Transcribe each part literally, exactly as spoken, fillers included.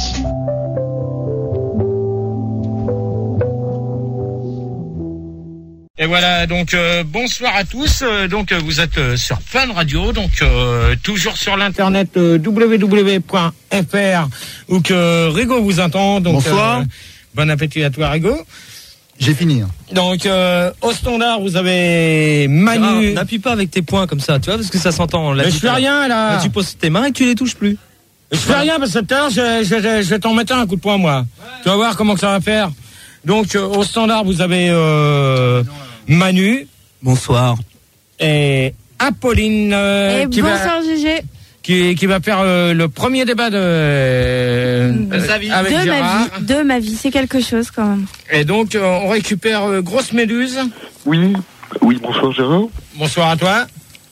Et voilà, donc euh, bonsoir à tous. Euh, donc euh, vous êtes euh, sur Fun Radio, donc euh, toujours sur l'internet euh, w w w point f r où que Rigo vous entend. Donc, bonsoir. Euh, bon appétit à toi, Rigo. J'ai fini. Donc euh, au standard, vous avez Manu. Gérard, n'appuie pas avec tes poings comme ça, tu vois, parce que ça s'entend. Mais je fais rien là. Là, tu poses tes mains et tu les touches plus. Je fais rien parce que tout à l'heure, je, je, je, je vais t'en mettre un coup de poing, moi. Tu vas voir comment que ça va faire. Donc euh, au standard, vous avez euh, Manu. Bonsoir. Et Apolline. Euh, et qui bonsoir va, G G. Qui, qui va faire euh, le premier débat de, euh, avec de Gérard. ma vie. De ma vie, c'est quelque chose quand même. Et donc, euh, on récupère euh, Grosse Méduse. Oui, oui, bonsoir Gérard. Bonsoir à toi.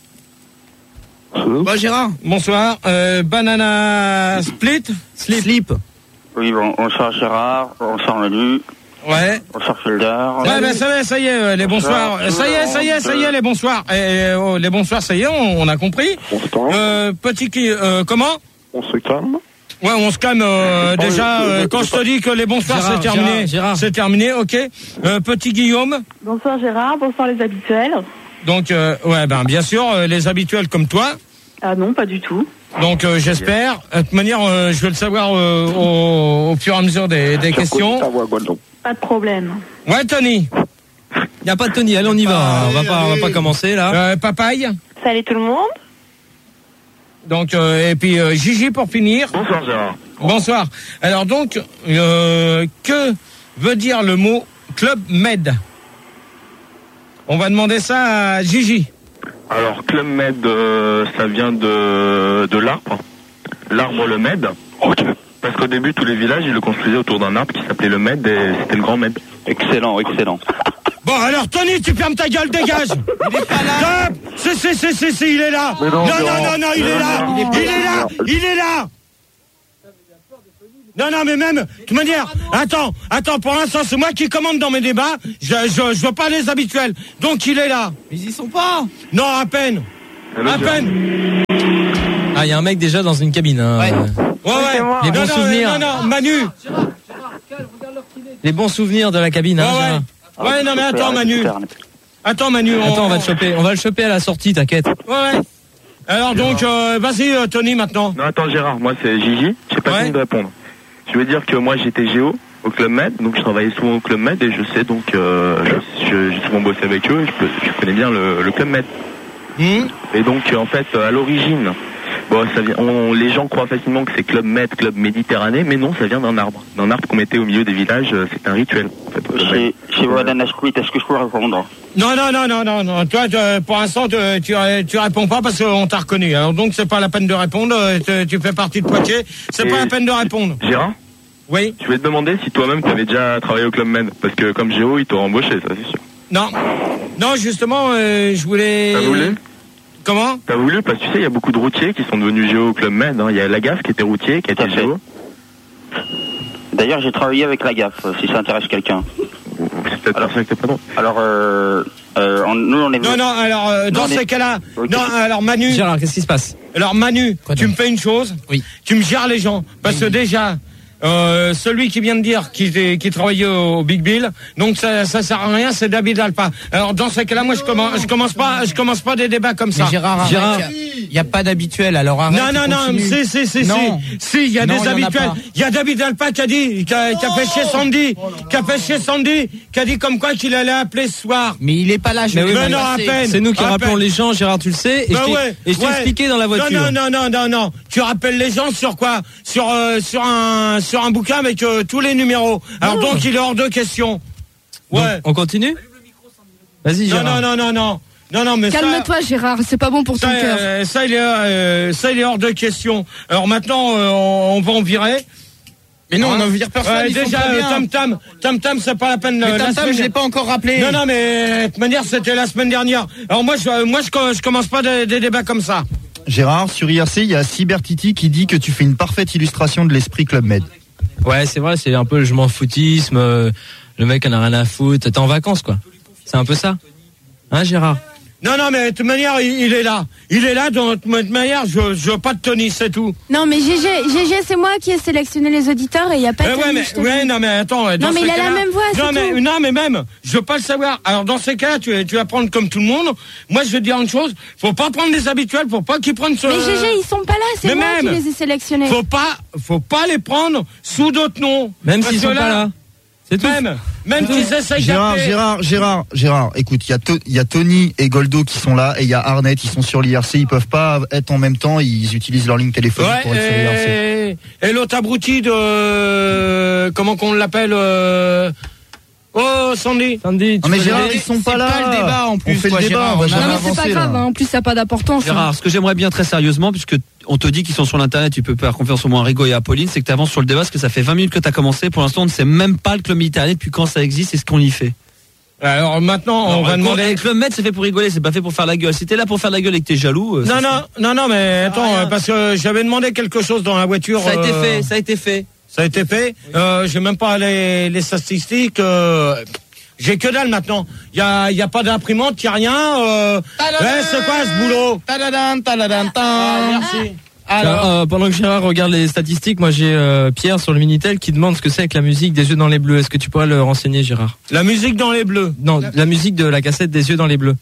Bon, Gérard. Bonsoir. Euh, Banana Split. Slip. Slip. Oui, bon, bonsoir Gérard, bonsoir Manu. Ouais. Bonsoir Felder. Ouais, ben ça va, ça y est, euh, les bonsoirs. Bonsoir. Ça y est, ça y est, ça y est, les bonsoirs. Et, et, oh, les bonsoirs, ça y est, on, on a compris. On se calme. Euh, petit qui, euh, comment? On se calme. Ouais, on se calme. Euh, déjà, euh, quand je te dis que les bonsoirs Gérard, c'est terminé, Gérard, Gérard. c'est terminé, ok. Euh, petit Guillaume. Bonsoir Gérard, bonsoir les habituels. Donc, euh, ouais, ben bien sûr, euh, les habituels comme toi. Ah non, pas du tout. Donc, euh, j'espère. De toute manière, euh, je vais le savoir euh, au, au fur et à mesure des, des questions. Pas de problème. Ouais, Tony. Il n'y a pas de Tony, allez, on y va. Ah, on va allez, pas, on va allez. pas commencer là. Euh, Papaye. Salut tout le monde. Donc, euh, et puis euh, Gigi pour finir. Bonsoir Gérard. Bonsoir. Alors donc, euh, que veut dire le mot Club Med? On va demander ça à Gigi. Alors, Club Med, euh, ça vient de, de l'arbre. L'arbre le Med. Ok. Parce qu'au début, tous les villages, ils le construisaient autour d'un arbre qui s'appelait le Med et c'était le Grand Med. Excellent, excellent. Bon, alors Tony, tu fermes ta gueule, dégage. Il est pas là. Stop. Si, si, si, si, si, il est là. Mais Non, non, non, non, non, non, il est là. non, Il non, est là. non. Il est là. Non, non, mais même, de toute manière, attends, attends, pour l'instant, c'est moi qui commande dans mes débats. Je, je, je veux pas les habituels. Donc, il est là. Mais ils y sont pas. Non, à peine. Hello, À Gérard. peine. Ah, il y a un mec déjà dans une cabine. Hein. Ouais. Ouais, ouais. Les non, bons non, souvenirs. Non, non, Manu. Les bons souvenirs de la cabine. Ouais, Hein, ouais. Gérard. Ouais, non, mais attends, Manu. Attends, Manu. Attends, on va le choper. On va le choper à la sortie, t'inquiète. Ouais, ouais. Alors, donc, euh, vas-y, euh, Tony, maintenant. Non, attends Gérard, moi c'est Gigi, j'ai pas Ouais. fini de répondre. Je veux dire que moi j'étais géo au Club Med, donc je travaillais souvent au Club Med et je sais donc, euh, je- je- j'ai souvent bossé avec eux et je, peux- je connais bien le, le Club Med. Hum. Et donc en fait à l'origine, bon, ça vient, on, les gens croient facilement que c'est Club Med, Club Méditerranée, mais non, ça vient d'un arbre, d'un arbre qu'on mettait au milieu des villages. euh, C'est un rituel. En fait, au Club Med. Chez Banana Split, est-ce que je peux répondre? Non, non, non, non, non, non. Toi, tu- pour l'instant, tu, tu, tu réponds pas parce qu'on t'a reconnu. Alors donc, c'est pas la peine de répondre. euh, Tu, tu fais partie de Poitiers. C'est Et- pas la peine de répondre. Gérard, Oui. je vais te demander si toi-même tu avais déjà travaillé au Club Med, parce que comme géo, ils t'auraient embauché, ça c'est sûr. Non. Non, justement, euh, je voulais. T'as voulu Comment? T'as voulu parce que tu sais, il y a beaucoup de routiers qui sont devenus géo au Club Med. hein. Il y a Lagaffe qui était routier, qui a Tout à été fait. géo. D'ailleurs, j'ai travaillé avec la gaffe, si ça intéresse quelqu'un. C'est peut-être pour ça que t'es pas drôle. Alors, euh, euh, on- nous, on est... Non, non. Alors, euh, dans Non, mais- ces cas-là, Ok. non. Alors, Manu. Gérard, qu'est-ce qui se passe? Alors, Manu, Quoi tu donc me fais une chose. Oui. Tu me gères les gens, parce que déjà. Euh, celui qui vient de dire qu'il était- qu'il travaillait au Big Bill, donc ça, ça sert à rien, c'est David Alpa. Alors dans ces cas-là, moi je commence, je commence pas, je commence pas des débats comme ça. Mais Gérard, Gérard. il n'y a pas d'habituel, alors arrête. Non, non, non, continue. si, si, si, Non. si, si, il y a Non, des il y en a habituels. pas. Il y a David Alpa qui a dit, qui a, qui a fait chez Sandy, qui a fait chez Sandy, qui a dit comme quoi qu'il allait appeler ce soir. Mais il est pas là, je Mais vais oui, le mais non, à passer. peine. C'est nous qui À rappelons peine. les gens, Gérard, tu le sais. Et Ben je t'ai ouais, et je t'ai ouais. expliqué dans la voiture. Non, non, non, non, non. Tu rappelles les gens sur quoi? Sur euh, sur un sur un bouquin avec euh, tous les numéros. Alors Non. donc il est hors de question. Donc, Ouais. on continue? Vas-y, Non, Gérard. non, non, non, non. Non, non, mais ça- Calme-toi Gérard, c'est pas bon pour ton ça, cœur. euh, ça, il est, euh, ça, il est hors de question. Alors maintenant, euh, on, on va en virer. Mais non, Hein on en vire personne, Ouais, ils font déjà, très euh, bien. Tam Tam, Tam Tam, c'est pas la peine. Mais euh, la Tam Tam, semaine- je l'ai pas encore rappelé. Non, non, mais de toute manière, c'était la semaine dernière. Alors moi, je, moi, je, je commence pas des, des débats comme ça. Gérard, sur I R C, il y a Cybertiti qui dit que tu fais une parfaite illustration de l'esprit Club Med. Ouais, c'est vrai, c'est un peu le je m'en foutisme. euh, Le mec en a rien à foutre. T'es en vacances, quoi. C'est un peu ça. Hein, Gérard? Non, non, mais de toute manière, il, il est là. Il est là, de toute manière, je, je veux pas de Tony, c'est tout. Non, mais G G, G G, c'est moi qui ai sélectionné les auditeurs et il n'y a pas de Euh, ouais, Tony, mais, je te ouais, dis. non, mais attends. dans Non, mais ces il a la cas-là- même voix, c'est non, mais, tout. non, mais même, je veux pas le savoir. Alors, dans ces cas-là, tu, tu vas prendre comme tout le monde. Moi, je vais te dire une chose. Faut pas prendre des habituels, faut pas qu'ils prennent ce... Mais G G, ils sont pas là, c'est Mais moi même, qui les ai sélectionnés. Faut pas, faut pas les prendre sous d'autres noms. Même Parce s'ils que sont pas là. C'est tout. Même, même qu'ils essayent Gérard, d'appeler- Gérard, Gérard, Gérard, écoute, il y, a To- il y a Tony et Goldo qui sont là et il y a Arnett, ils sont sur l'I R C, ils peuvent pas être en même temps, ils utilisent leur ligne téléphonique Ouais, pour être sur l'I R C. et, et l'autre abruti de... Comment qu'on l'appelle euh... Oh, Sandy. Sandy, tu Non mais peux Gérard, l'aider ils sont c'est pas là. pas le débat, en plus, On fait quoi, le débat, Gérard, on va on a- jamais Non, mais c'est pas avancer, grave, là. hein, en plus ça n'a pas d'importance. hein. Gérard, ce que j'aimerais bien très sérieusement, puisque on te dit qu'ils sont sur l'internet, tu peux faire confiance au moins à Rigo et à Pauline, c'est que tu avances sur le débat, parce que ça fait vingt minutes que tu as commencé. Pour l'instant, on ne sait même pas le club méditerranéen depuis quand ça existe et ce qu'on y fait. Alors maintenant, on Alors, va le demander... club- Club Med, c'est fait pour rigoler, c'est pas fait pour faire la gueule. Si t'es là pour faire la gueule et que t'es jaloux, euh, Non, ça, non, non, non, mais attends, rien. euh, parce que j'avais demandé quelque chose dans la voiture. ça a été euh, fait, ça a été fait. Ça a été fait. Euh, j'ai même pas les, les statistiques. Euh, j'ai que dalle maintenant. Il y a, y a pas d'imprimante, il y a rien. Euh, ouais, c'est quoi ce boulot? Tadadam, tadadam, tam. Ah, merci. Alors, euh, pendant que Gérard regarde les statistiques, moi j'ai euh, Pierre sur le Minitel qui demande ce que c'est avec la musique des yeux dans les bleus. Est-ce que tu pourrais le renseigner, Gérard? La musique dans les bleus. Non, la musique de la cassette des yeux dans les bleus.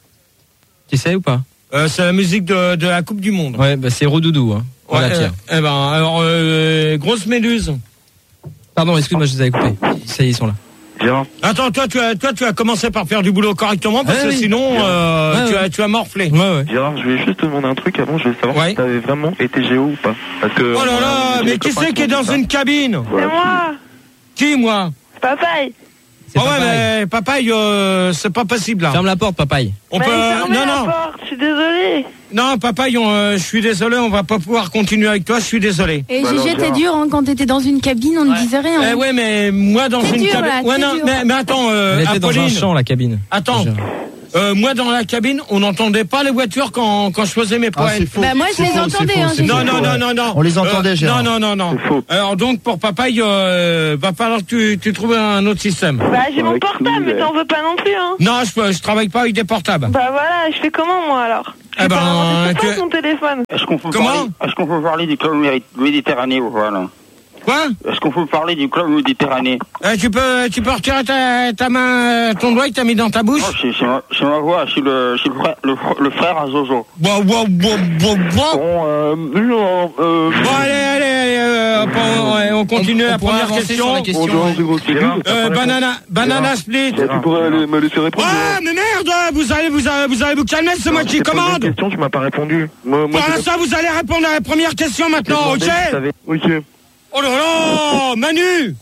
Tu sais ou pas? Euh, c'est la musique de, de la Coupe du Monde. Ouais, bah c'est Rodoudou. Hein. Voilà, Ouais, Pierre. euh, eh ben, alors, euh, grosse méduse. Pardon, excuse-moi, je les avais coupés. Ça y est, ils sont là. Gérard, Attends, toi, tu as, toi, tu as commencé par faire du boulot correctement parce Ouais, que oui. sinon, euh, Ouais, tu ouais. as, tu as morflé. Ouais, ouais. Gérard, je voulais juste te demander un truc avant, je voulais savoir Ouais. si t'avais vraiment été géo ou pas. Parce que, Oh là là, euh, mais j'ai qui des copains c'est qui est m'ont dans dit ça. une cabine? C'est moi, Qui, moi? papaye. C'est Ah ouais, papaye. mais papaye, euh, c'est pas possible là. Ferme la porte, papaye. On Mais peut. fermez Non, la non, porte, je suis désolée. non, papaye, on, euh, je suis désolé, on va pas pouvoir continuer avec toi, je suis désolé. Et Bah G non, G, t'es Gérard. dur, hein, quand t'étais dans une cabine, on ne disait rien. Eh hein. ouais, mais moi dans C'est une dur, cabine. là, Ouais, c'est non, dur. mais, mais attends, euh, Elle était dans un Apolline, champ, la cabine. attends. Gérard. Euh, moi dans la cabine, on n'entendait pas les voitures quand, quand je faisais mes Ah, poèmes. c'est faux. Bah, moi, je C'est les faux, entendais, c'est hein, faux, j'ai c'est non, faux. non, non, non, non. On les entendait, Gérard. Non, non, non, non. C'est faux. Alors donc pour papaye, euh, va falloir que tu, tu trouves un autre système. Bah, j'ai mon Avec portable, nous, mais mais- t'en veux pas non plus, hein. Non, je, peux- je travaille pas avec des portables. Bah voilà, je fais comment, moi, alors? Je Eh vais ben, pas inventer tu- c'est quoi, ton téléphone? Est-ce qu'on peut Comment parler, est-ce qu'on peut parler du club méri- méditerranéen ou pas, là? Quoi? Est-ce qu'on peut parler du club méditerranéen? Euh, tu peux, tu peux retirer ta, ta main, euh, ton doigt que t'as mis dans ta bouche. Oh, c'est, c'est ma, c'est ma voix, c'est le, c'est le frère, le, fr- le frère à Zozo. Bon, bon, bon, bon, bon. Bon, euh, non, euh, Bon, allez, allez, allez, euh, on, ouais, on continue On- on la pourra première avancer question. sur la question. bon, non, c'est gros, c'est Euh, Gérard, banana, banana split. Bah, tu pourrais aller- me laisser répondre. Ah, mais merde, vous allez, vous allez, vous allez vous calmer, c'est moi qui Je t'ai posé une commande. question, tu m'as pas répondu. Moi, moi, Pour je- l'instant, vous allez répondre à la première question je t'ai maintenant, demandé ok? si t'avais- Ok. Oh là là, Manu.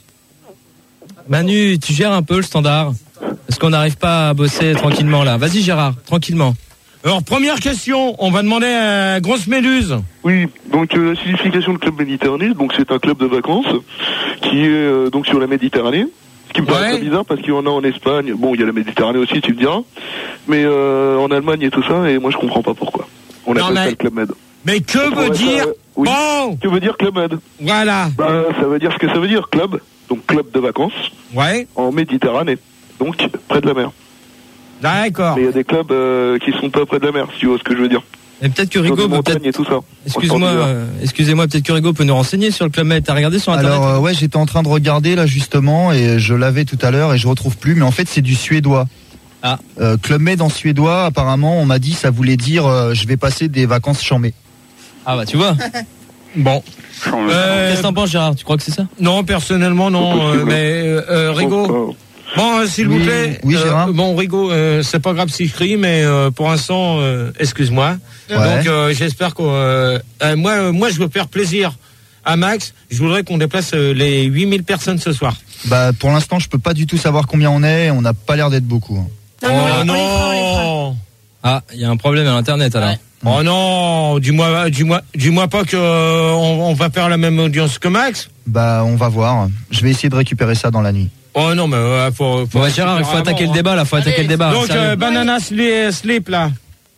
Manu, tu gères un peu le standard. Est-ce qu'on n'arrive pas à bosser tranquillement là? Vas-y, Gérard, tranquillement. Alors, première question, on va demander à Grosse Méduse. Oui, donc euh, la signification de club méditerranéen, donc c'est un club de vacances qui est euh, donc sur la Méditerranée. Ce qui me paraît Ouais. très bizarre parce qu'il y en a en Espagne. Bon, il y a la Méditerranée aussi, tu me diras. Mais euh, en Allemagne et tout ça, et moi je comprends pas pourquoi. On Non, appelle mais- ça le Club Med. Mais que Ouais, veut ça, dire euh, oui. Bon, Que veut dire Club Med? voilà. Bah, ça veut dire ce que ça veut dire, club. Donc club de vacances Ouais, en Méditerranée. Donc près de la mer. d'accord. Mais il y a des clubs euh, qui sont pas près de la mer, si tu vois ce que je veux dire. Et peut-être que Sur Rigo des peut montagnes peut-être. et tout ça. Excuse-moi, euh, excusez-moi, peut-être que Rigo peut nous renseigner sur le Club Med. T'as regardé sur internet? Alors euh, ouais, j'étais en train de regarder là justement et je l'avais tout à l'heure et je retrouve plus, mais en fait c'est du suédois. Ah. Euh, Club Med en suédois, apparemment on m'a dit ça voulait dire euh, je vais passer des vacances chambées. Ah bah tu vois. Bon. Euh, Qu'est-ce que t'en penses, Gérard? Tu crois que c'est ça? non, personnellement, non. euh, mais euh, euh, Rigo. Bon, euh, s'il Oui, vous plaît. oui, euh, Gérard. bon, Rigo, euh, c'est pas grave si je crie, mais euh, pour l'instant, euh, excuse-moi. Ouais. Donc, euh, j'espère que euh, euh, moi, euh, moi, je veux faire plaisir à Max. Je voudrais qu'on déplace euh, les huit mille personnes ce soir. Bah pour l'instant je peux pas du tout savoir combien on est, on n'a pas l'air d'être beaucoup. hein. Non, non, oh on les fera, on les fera. non. Ah, il y a un problème à l'internet alors. Oh non, dis-moi, dis-moi, dis-moi pas que euh, on, on va faire la même audience que Max. Bah on va voir. Je vais essayer de récupérer ça dans la nuit. Oh non, mais euh, faut, faut Bon bah Gérard, il faut attaquer le hein. débat là, faut attaquer le débat. Donc, sérieux. euh, Banana Slip, slip là.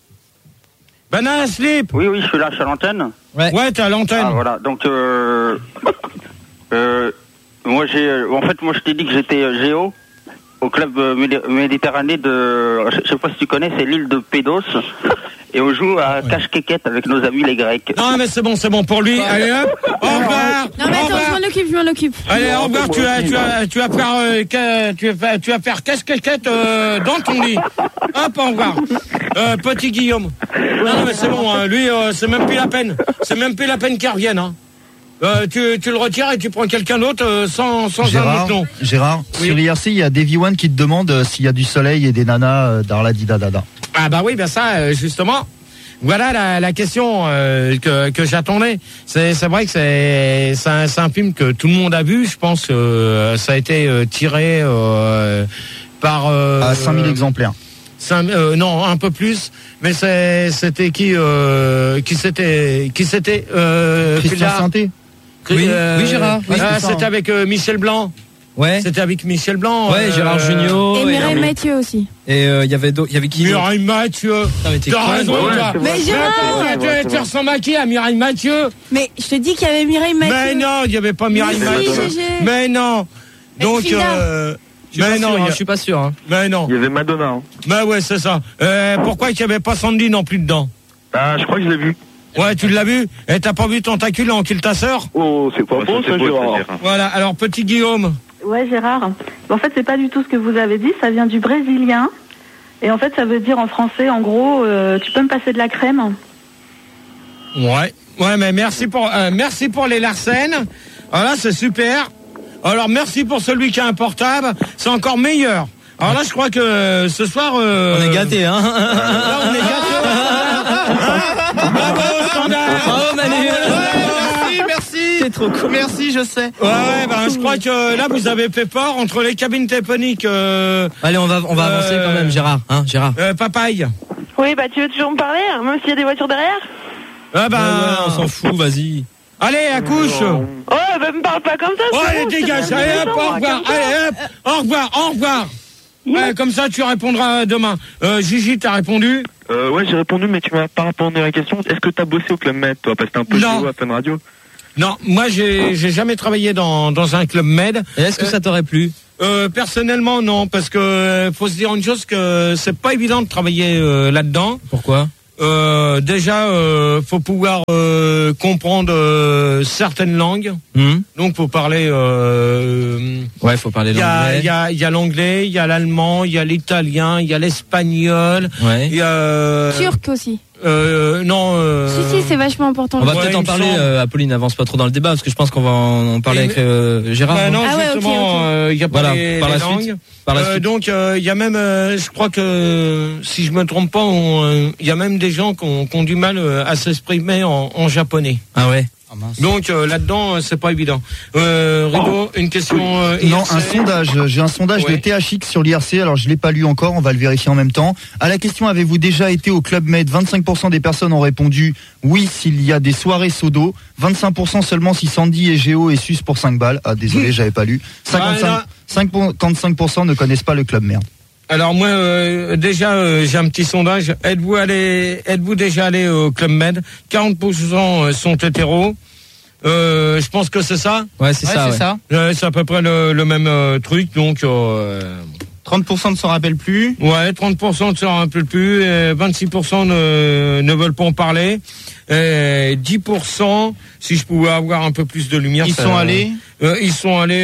Banana Slip. Oui, oui, je suis là, je suis à l'antenne. Ouais. Ouais, t'es à l'antenne. Ah, voilà, donc, euh, euh, moi j'ai, euh, en fait, moi je t'ai dit que j'étais euh, géo. au club euh, Médé- Méditerranée de, je sais pas si tu connais, c'est l'île de Pédos. Et on joue à cache-quéquette avec nos amis les Grecs. Non, mais c'est bon, c'est bon pour lui. Allez hop, au revoir. Non, mais attends, je m'en occupe, je m'en occupe. Allez, au revoir, tu vas, tu vas, tu vas faire, euh, que- tu vas, tu vas faire cache-cache euh, dans ton lit. Hop, au revoir. Euh, petit Guillaume. Non, non, mais c'est bon, hein, lui, euh, c'est même plus la peine. C'est même plus la peine qu'il revienne, hein. Euh, tu, tu le retires et tu prends quelqu'un d'autre euh, sans, sans un Gérard, autre nom. Gérard, Oui. sur I R C, il y a Davy One qui te demande euh, s'il y a du soleil et des nanas euh, dans la didadada. Ah bah oui, ben ça, euh, justement. Voilà la, la question euh, que, que j'attendais. C'est, c'est vrai que c'est, c'est, un, c'est un film que tout le monde a vu. Je pense que euh, ça a été euh, tiré euh, par... Euh, À cinq mille exemplaires. cinq, euh, non, un peu plus. Mais c'est, c'était qui euh, qui c'était qui c'était euh, Christian Pilar- Sainté. Oui, euh, oui, Gérard, oui, ah, c'est ça, c'était hein. avec euh, Michel Blanc. Ouais. C'était avec Michel Blanc. Ouais, euh, Gérard Jugnot. Et Mireille et Mathieu aussi. et, euh, il y avait d'autres- il y avait qui d'autre Mireille Mathieu. Putain, mais t'es T'as con, raison, ouais. toi. Mais Gérard Tu, tu ressembles à qui? À Mireille Mathieu? Mais je te dis qu'il y avait Mireille Mathieu. Mais non, il n'y avait pas Mireille Mais Mathieu. si, G G. Mais non. Mais Donc, Frida. euh, Je suis pas mais sûr, non, hein, il y a- je suis pas sûr. Hein. mais non. Il y avait Madonna. Hein. Mais ouais, c'est ça. Euh, pourquoi il n'y avait pas Sandy non plus dedans? Ah, je crois que je l'ai vu. Ouais, tu l'as vu? Et t'as pas vu Tentacule en kill ta sœur? Oh, c'est pas Ouais, bon, c'est ça, beau, Gérard. Gérard. Voilà. Alors, petit Guillaume. Ouais, Gérard. En fait, c'est pas du tout ce que vous avez dit. Ça vient du brésilien. Et en fait, ça veut dire en français, en gros, euh, tu peux me passer de la crème. Ouais. Ouais, mais merci pour, euh, merci pour les Larsen. Voilà, c'est super. Alors, merci pour celui qui a un portable. C'est encore meilleur. Alors là, je crois que euh, ce soir... euh, On est gâtés, hein. Là, on est gâtés. Bravo, standard. Bravo, Manu. Merci, merci. C'est trop cool. Merci, je sais. Ouais, ouais, ben, je crois que là, vous avez fait fort entre les cabines téléphoniques. Euh, Allez, on va, on va Euh, avancer quand même, Gérard. Hein, Gérard. euh, papaye. Oui, bah tu veux toujours me parler, hein, même s'il y a des voitures derrière? Ah ben, Ouais, ouais, on s'en fout, vas-y. allez, accouche. Oh, bah me parle pas comme ça. Oh, c'est allez, bon, je dégage. te Allez, donne hop, des au temps, revoir. moi, comme ça. Allez, hop, au revoir, au revoir. Yeah. Ouais, comme ça, tu répondras demain. Euh, Gigi, t'as répondu? Euh, ouais, j'ai répondu, mais tu m'as pas répondu à la question. Est-ce que t'as bossé au Club Med, toi? Parce que t'es un peu Non. chaud à Fun Radio. Non, moi, j'ai, j'ai jamais travaillé dans, dans un club med. Et est-ce que ça t'aurait plu? Euh, personnellement, non, parce que euh, faut se dire une chose, que c'est pas évident de travailler euh, là-dedans. Pourquoi? Euh, déjà, euh, faut pouvoir euh, comprendre euh, certaines langues. Hum Donc, faut parler. Euh, Ouais, faut parler il y a, l'anglais. il y a, il y a l'anglais, il y a l'allemand, il y a l'italien, il y a l'espagnol, Ouais. il y a. Turc aussi. Euh, non. Euh, Si, si, c'est vachement important. On va Ouais, peut-être il en me parler, semble. euh, Apolline, avance pas trop dans le débat, parce que je pense qu'on va en, en parler Et avec euh, Gérard. Bah non, Ah ouais, ok, justement, ok. euh, il y a pas Voilà, les, par les la suite. langues. Par la Euh, suite. donc, euh, il y a même, euh, je crois que, si je me trompe pas, on, euh, il y a même des gens qui ont, qui ont du mal euh, à s'exprimer en, en japonais. Ah ouais. Donc euh, là-dedans, euh, c'est pas évident. Euh, Rigo, une question. Euh, Non, I R C. un sondage. J'ai un sondage Ouais. de T H X sur l'I R C. Alors, je l'ai pas lu encore. On va le vérifier en même temps. À la question, avez-vous déjà été au Club Med? vingt-cinq pour cent des personnes ont répondu oui s'il y a des soirées sodo. vingt-cinq pour cent seulement si Sandy et Géo et Sus pour cinq balles. Ah, désolé, j'avais pas lu. Voilà. cinquante-cinq pour cent ne connaissent pas le Club Med. Alors moi, euh, déjà, euh, j'ai un petit sondage. Êtes-vous allé, êtes-vous déjà allé au Club Med? quarante pour cent sont hétéros. Euh, je pense que c'est ça. Ouais, c'est ça. ouais. Euh, c'est à peu près le, le même euh, truc. Donc, euh, trente pour cent ne s'en rappellent plus. ouais, trente pour cent ne se rappellent plus. Et vingt-six pour cent ne, ne veulent pas en parler. Et dix pour cent, si je pouvais avoir un peu plus de lumière. Ils ça- sont allés Euh, ils sont allés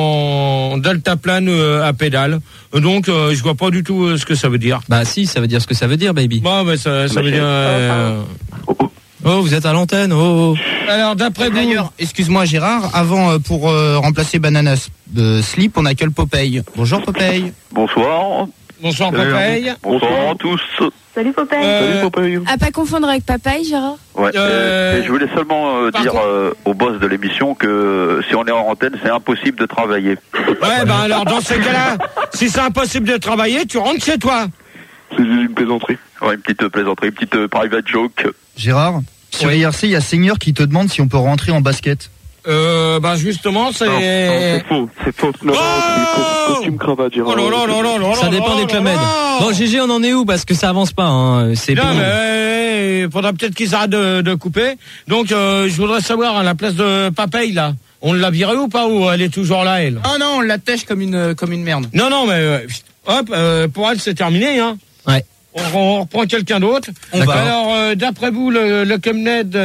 en deltaplane euh, à pédale. Donc, euh, je vois pas du tout euh, ce que ça veut dire. Bah si, ça veut dire ce que ça veut dire, baby. Bon, bah, ça, ça veut dire. euh, Oh, vous êtes à l'antenne. Oh. oh. Alors, d'après vous. D'ailleurs, excuse-moi Gérard, avant euh, pour euh, remplacer Banana euh, Slip, on a que le Popeye. Bonjour Popeye. Bonsoir. Bonsoir, Salut, Popeye. Bonsoir à tous. Salut, Popeye. Euh, Salut, Popeye. À pas confondre avec Papaye, Gérard. Ouais, Euh, euh, et je voulais seulement euh, par dire contre- euh, au boss de l'émission que euh, si on est en antenne, c'est impossible de travailler. Ouais, ben alors, dans ces cas-là, si c'est impossible de travailler, tu rentres chez toi. C'est une plaisanterie. Ouais, une petite plaisanterie, une petite euh, private joke. Gérard, sur Oui. l'I R C, il y a Seigneur qui te demande si on peut rentrer en basket. Euh, bah justement, c'est... Non, non, c'est faux, c'est faux. Non, Oh non, costume cravate, Gérard. Oh là là là là là Ça là dépend là des Club là Med. là. Bon, G G, on en est où? Parce que ça avance pas, hein. C'est Non, pénible. mais il faudra peut-être qu'ils arrêtent de, de couper. Donc, euh, je voudrais savoir, à la place de Papeille, là, on l'a virée ou pas, ou elle est toujours là, elle? Oh non, on la tèche comme une, comme une merde. Non, non, mais euh, hop, euh, pour elle, c'est terminé, hein. Ouais. On, on reprend quelqu'un d'autre. On va. Alors, euh, d'après vous, le, le Club Med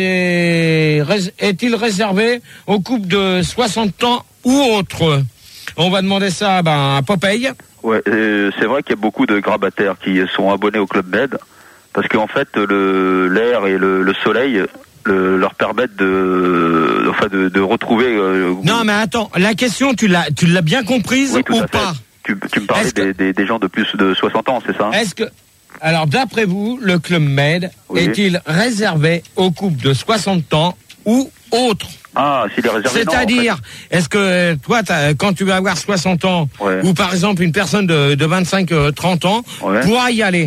est, rés- est-il réservé aux couples de soixante ans ou autres? On va demander ça ben, à Popeye. Ouais, euh, c'est vrai qu'il y a beaucoup de grabataires qui sont abonnés au Club Med, parce qu'en fait, le, l'air et le, le soleil le, leur permettent de, enfin, de, de retrouver. Euh, Non, mais attends, la question, tu l'as, tu l'as bien comprise oui, tout ou à fait. pas? Tu, tu me parlais Est-ce que- des, des, des gens de plus de soixante ans, c'est ça? Est-ce que, alors, d'après vous, le Club Med Oui. est-il réservé aux couples de soixante ans ou autres? Ah, s'il est réservé. non, en C'est-à-dire, est-ce que toi, t'as- quand tu vas avoir soixante ans, Ouais. ou par exemple une personne de, de vingt-cinq trente ans, Ouais. pourra y aller?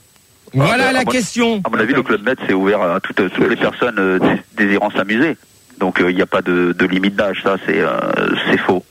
Voilà bah, la à mon- question. À mon avis, le Club Med, c'est ouvert à toutes, toutes les personnes euh, dé- désirant s'amuser. Donc, il n'y a pas de, de limite d'âge, ça, c'est, euh, c'est faux.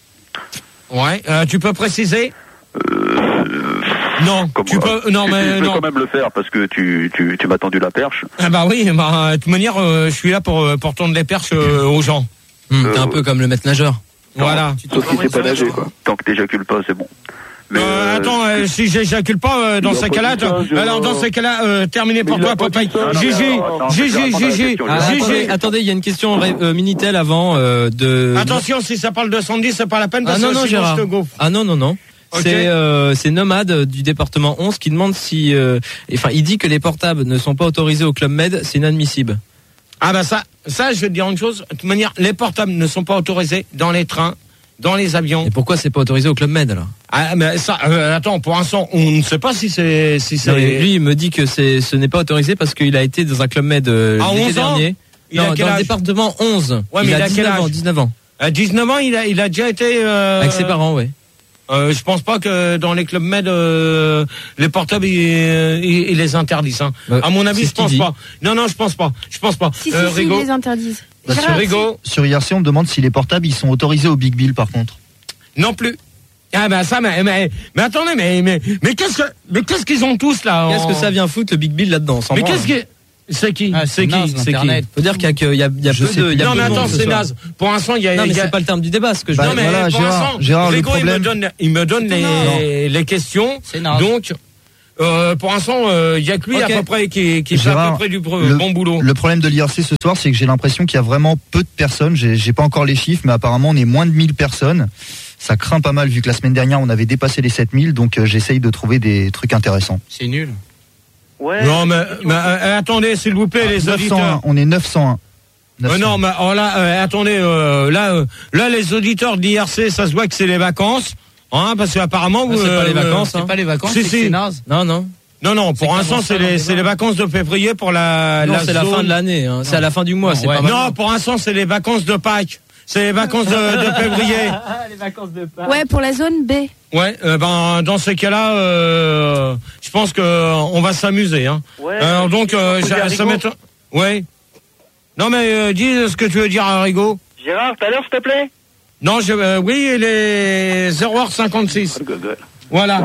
Ouais, euh, tu peux préciser? Euh, Non, Comme, tu euh, peux, non, si, si, mais je vais non. quand même le faire parce que tu, tu, tu m'as tendu la perche. Ah bah oui, bah, de toute manière, euh, je suis là pour, euh, pour tendre les perches euh, aux gens. Hum, T'es Euh, un peu comme le maître nageur. Voilà. Sauf si c'est pas nager, quoi. Tant que t'éjacules pas, c'est bon. Mais, Euh, euh, attends, euh, si j'éjacule pas euh, dans il a ces pas cas-là, dit ça, attends, je- alors dans ces cas-là, euh, terminé pour Mais il toi, a pas Popeye. dit ça. Non, non, Gigi, mais attends, je vais Gigi, répondre à la Gigi, question, Ah, Gigi. attendez, attendez, il y a une question ré- euh, Minitel avant euh, de. Attention, si ça parle de Sandy, c'est pas la peine Ah parce non que non sinon Gérard. je te gaufre. Ah non non non. Ok. C'est euh, c'est Nomade euh, du département onze qui demande si euh, enfin il dit que les portables ne sont pas autorisés au Club Med, c'est inadmissible. Ah bah ça, ça, je vais te dire une chose. De toute manière, les portables ne sont pas autorisés dans les trains, dans les avions. Et pourquoi c'est pas autorisé au Club Med alors? Ah mais ça, euh, attends, pour l'instant, on ne sait pas si c'est si Non, mais c'est. lui il me dit que c'est ce n'est pas autorisé parce qu'il a été dans un Club Med euh, À l'été onze ans dernier. Il a Non, quel dans le âge département onze. Ouais, mais il, il a a quel dix-neuf ans, âge dix-neuf ans. À dix-neuf ans, il a, il a déjà été. Euh, Avec ses parents, ouais. Euh, je pense pas que dans les clubs med, euh, les portables ils, ils, ils les interdisent. Hein. Euh, à mon avis, c'est je ce qu'il pense dit. pas. Non, non, je pense pas. Je pense pas. Si, si, Euh, si, Rigaud, ils les interdisent. Bah, Gérard, Rigaud, Sur I R C, on me demande si les portables ils sont autorisés au Big Bill par contre. non plus. Ah ben ça, mais mais, mais attendez, mais mais mais qu'est-ce que mais qu'est-ce qu'ils ont tous là Qu'est-ce en- que ça vient foutre le Big Bill là-dedans? sans Mais branle. qu'est-ce que c'est qui Ah, C'est c'est qui naze, C'est qui l'Internet. Faut dire qu'il y a, que- il y a, il y a Je peu sais de. plus. il y a Non peu mais de monde attends, ce c'est soir. naze. Pour l'instant, il y a. Non mais il y a- c'est pas le terme du débat ce que je Bah, dis. Non mais voilà, pour Gérard, l'instant, Gérard, le Rigaud, il me problème- donne, il me donne les, les questions. C'est naze. Donc, euh, pour l'instant, euh, il y a que lui Ok. à peu près qui, qui fait à Gérard, peu près du br- le- bon boulot. Le problème de l'I R C ce soir, c'est que j'ai l'impression qu'il y a vraiment peu de personnes. J'ai j'ai pas encore les chiffres, mais apparemment on est moins de mille personnes. Ça craint pas mal vu que la semaine dernière on avait dépassé les sept mille, donc euh, j'essaye de trouver des trucs intéressants. C'est nul. Ouais. Non mais, mais, euh, attendez, s'il vous plaît, les neuf cent un, auditeurs. on est neuf cent un. Euh, non, mais oh, là, euh, attendez, euh, là, euh, là, les auditeurs d'I R C, ça se voit que c'est les vacances, hein, parce qu'apparemment, Ah, vous, c'est pas les euh, vacances, C'est hein. pas les vacances, Si, c'est si. que c'est naze. Non non. Non, non, C'est pour l'instant, comment c'est ça, les, dans c'est les les vacances de février pour la. Non, la c'est la zone- fin de l'année. Hein. C'est à la fin du mois. Non, C'est ouais. pas mal. Non, pour l'instant, c'est les vacances de Pâques. C'est les vacances de, de février. les vacances de Pâques. Ouais, pour la zone B. Ouais, euh, ben dans ces cas-là, euh, je pense que euh, on va s'amuser. Hein. Ouais, Alors donc, euh, je peux j'a- dire ça Rigaud m'étonne. Ouais. Non mais euh, dis ce que tu veux dire à Rigaud. Gérard, tout à l'heure, s'il te plaît. Non, je, euh, oui, il est zéro heure cinquante-six. Voilà.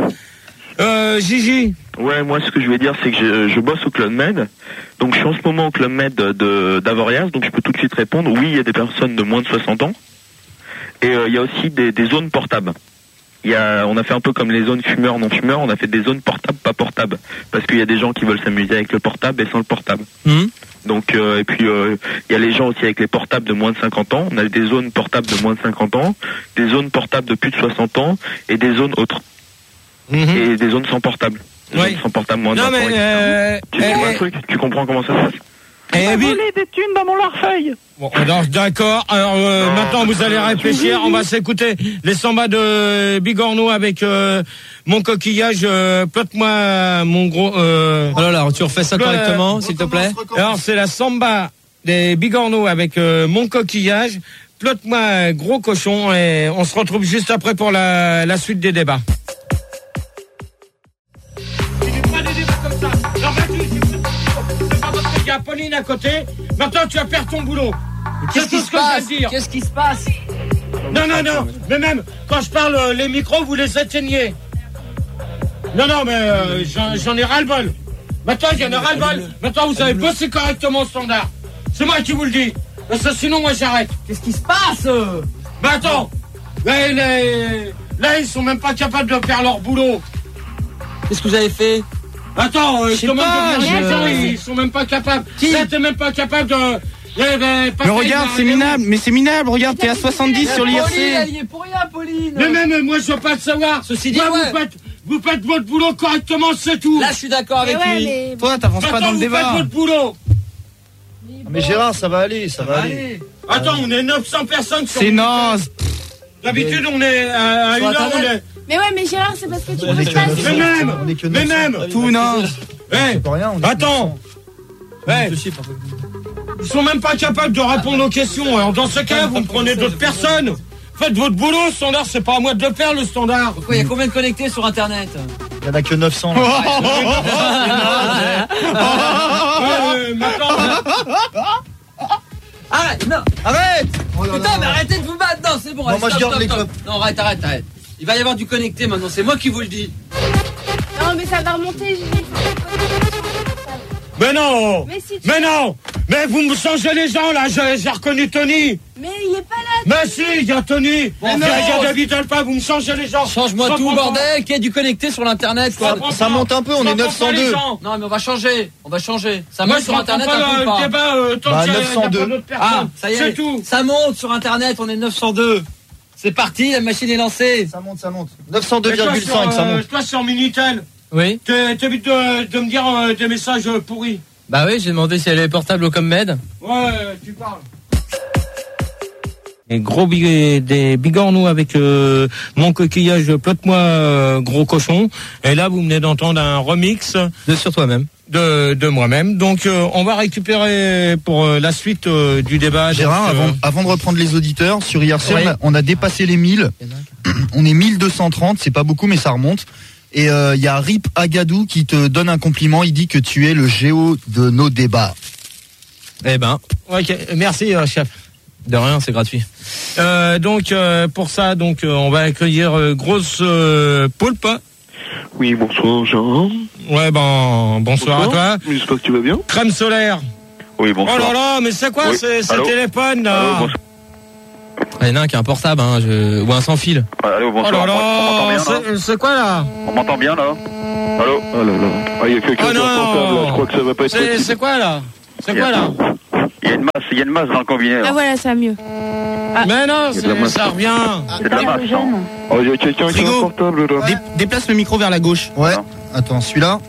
Euh, Gigi. Ouais, moi ce que je vais dire c'est que je, je bosse au Club Med, donc je suis en ce moment au Club Med de d'Avoriaz, donc je peux tout de suite répondre. Oui, il y a des personnes de moins de soixante ans, et euh, il y a aussi des, des zones portables. Il y a, on a fait un peu comme les zones fumeurs non fumeurs, on a fait des zones portables pas portables, parce qu'il y a des gens qui veulent s'amuser avec le portable et sans le portable. Mmh. Donc euh, et puis euh, il y a les gens aussi avec les portables de moins de cinquante ans. On a des zones portables de moins de cinquante ans, des zones portables de plus de soixante ans et des zones autres Mhm. et des zones sans portable. Des Oui. zones sans portable moins de Non vingt ans, mais et cetera. euh, Tu comprends eh, un truc Tu comprends comment ça se passe eh, eh, oui. des thunes dans mon larfeuille. Bon, alors, d'accord. Alors euh, Non, maintenant vous allez réfléchir. On va s'écouter les sambas de Bigorneau avec euh, mon coquillage. Euh, Plotte-moi mon gros. Euh, Alors là, tu refais ça Ouais. correctement, s'il te plaît. alors c'est la samba des Bigorneau avec euh, mon coquillage. Plotte-moi un gros cochon et on se retrouve juste après pour la, la suite des débats. Pas des débats comme ça. Alors, vas-y, c'est pas parce qu'il y a Pauline à côté. Maintenant tu vas faire ton boulot. Qu'est-ce qui se passe? Qu'est-ce qui se passe? Non, non, non, mais même quand je parle, euh, les micros, vous les éteignez. Non, non, mais euh, j'en, j'en ai ras-le-bol. Maintenant, j'en ai ras-le-bol. Maintenant, vous avez bossé correctement au standard. C'est moi qui vous le dis. Parce que sinon, moi, j'arrête. Qu'est-ce qui se passe? Mais attends, là, les... là, ils sont même pas capables de faire leur boulot. Qu'est-ce que vous avez fait? Attends, euh, Je sais comment pas, de dire je- les gens, ils sont même pas capables. Qui? Là, t'es même pas capable de... Eh ben, Mais regarde, c'est minable, mais c'est minable, regarde, t'es à soixante-dix sur l'I R Pauline, elle C. y est pour rien, Pauline. Mais même, moi, je veux pas le savoir. Ceci dit, Moi, ouais. vous, faites, vous faites votre boulot correctement, c'est tout. Là, je suis d'accord avec Mais ouais, lui. mais... Toi, t'avances pas Attends, dans le vous faites débat. votre boulot. Mais Gérard, ça va aller, ça, va aller. Attends, on est neuf cents personnes sur... C'est naze. D'habitude, on est à, à une Sur heure, on est... Internet. mais ouais, mais Gérard, c'est parce que tu On est bosses que pas neuf assez. cents. Mais même, On est que mais neuf cents. même. Tout naze. Eh, C'est pas rien, on est que attends. Eh, ils sont même pas capables de répondre aux questions. Alors, dans ce cas, vous me prenez d'autres personnes. Faites votre boulot, standard, c'est pas à moi de le faire, le standard. Pourquoi il y a combien de connectés sur Internet? Il y en a que neuf cents. là. Euh, maintenant, Arrête, non, arrête. Putain, mais arrêtez de vous battre. Non, c'est bon. Non, allez, moi, je stop, garde stop, les stop. Non, arrête, arrête, arrête. Il va y avoir du connecté maintenant. C'est moi qui vous le dis. Non, mais ça va remonter, Gégé. mais non. Mais si tu... Mais non. Mais vous me changez les gens, là. J'ai, j'ai reconnu Tony. Mais il est pas là. Mais si, il y a Tony. Bon, il y a, non. il y a David Alpa, vous me changez les gens. Change-moi Ça tout, prend bordel. Qu'il y ait du connecté sur l'internet, pas. quoi. Ça prend Ça pas. monte un peu, on Ça est prend neuf cent deux. pas les gens. Non, mais on va changer. On va changer. Ça Moi, monte je sur comprends internet pas un peu ou le pas? débat euh, tant Bah, qu'il y a- neuf cent deux. il y a pas d'autres Ah, personnes. ça y est. C'est tout. Ça monte sur internet. On est neuf cent deux. C'est parti. La machine est lancée. Ça monte, ça monte. neuf cent deux Et toi, virgule cinq, sur, ça euh, monte. Toi, sur Minitel, Oui. t'es- t'évites de, de me dire euh, des messages euh, pourris. Bah oui, j'ai demandé si elle est portable au ComMed. Ouais, tu parles. Et gros big- des bigorneaux avec euh, mon coquillage Plotte-moi euh, gros cochon. Et là, vous venez d'entendre un remix De sur toi-même. de, de moi-même. Donc, euh, on va récupérer pour euh, la suite euh, du débat. Gérard, donc, euh, avant, avant de reprendre les auditeurs, sur I R C, Oui. on, a, on a dépassé les mille. On est mille deux cent trente, c'est pas beaucoup, mais ça remonte. Et il euh, y a Rip Agadou qui te donne un compliment. Il dit que tu es le géo de nos débats. Eh ben, Ok, merci euh, chef. de rien, c'est gratuit. Euh, donc euh, pour ça, donc euh, on va accueillir euh, grosse euh, poulpe. Oui, bonsoir Jean. Ouais, ben bonsoir, à toi. J'espère que tu vas bien. Crème solaire. Oui, Oh bonsoir. là là, mais c'est quoi Oui. ce, ce Allô téléphone là? Allô, bonsoir. Il y en a un qui a un portable, hein, je... ou un sans fil. Ouais, Allô, Oh bonsoir. là On m'entend là, bien, là c'est- c'est quoi là? On m'entend bien, là Allô Oh là là. Ah, il y a quelqu'un Oh qui a un portable, là. Je non, crois que ça va pas être c'est possible. c'est quoi là? C'est quoi là? Il y a une masse, il y a une masse dans le combiné, Ah là. voilà, ça va mieux. Mais non, Il y a de la c'est- masse. ça revient. C'est de la masse, non Oh, il y a quelqu'un qui a un Frigo. portable, là. Dé- déplace le micro vers la gauche. Ouais. Non. Attends, celui-là,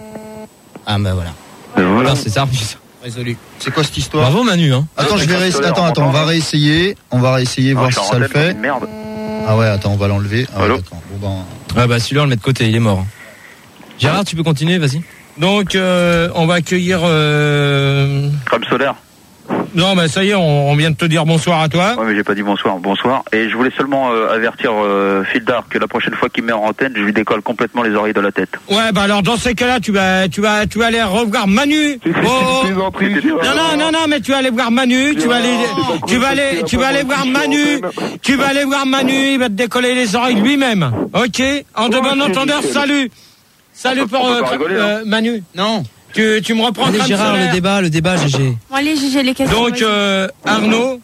Ah bah voilà. Et voilà. Putain, c'est ça. putain. Résolu. c'est quoi cette histoire? Bravo Manu, hein. Attends, je vais Crème réessayer. solaire, Attends, on attends, on m'entend, va là réessayer. On va réessayer, Ah, voir je suis si en ça le antenne, fait. c'est une Merde. Ah ouais, attends, on va l'enlever. Ah ouais, Allô d'accord. Bon, ben, Ah bah celui-là on le met de côté, il est mort. Gérard, tu peux continuer, vas-y. Donc euh, on va accueillir. Euh... Crème solaire. Non, mais ça y est, on, on vient de te dire bonsoir à toi. Ouais, mais j'ai pas dit bonsoir. Bonsoir. Et je voulais seulement euh, avertir euh, Fildar que la prochaine fois qu'il me met en antenne, je lui décolle complètement les oreilles de la tête. Ouais, bah alors dans ces cas-là, tu vas, tu vas, tu vas aller revoir Manu. C'est- c'est- Oh. c'est des entrées, Non, non, non, non, mais tu vas aller voir Manu, tu vas aller, tu vas aller, tu vas aller voir Manu, tu vas aller voir Manu, il va te décoller les oreilles lui-même. Ok? En de Ouais, bon c'est entendeur, nickel. salut. Salut On peut- pour on peut euh, pas rigoler, euh, Manu. Non. Tu, tu me reprends Allez Crème Gérard, solaire. le débat, le débat, G G. Bon, allez, Gégé, les questions. Donc vas-y. euh, Arnaud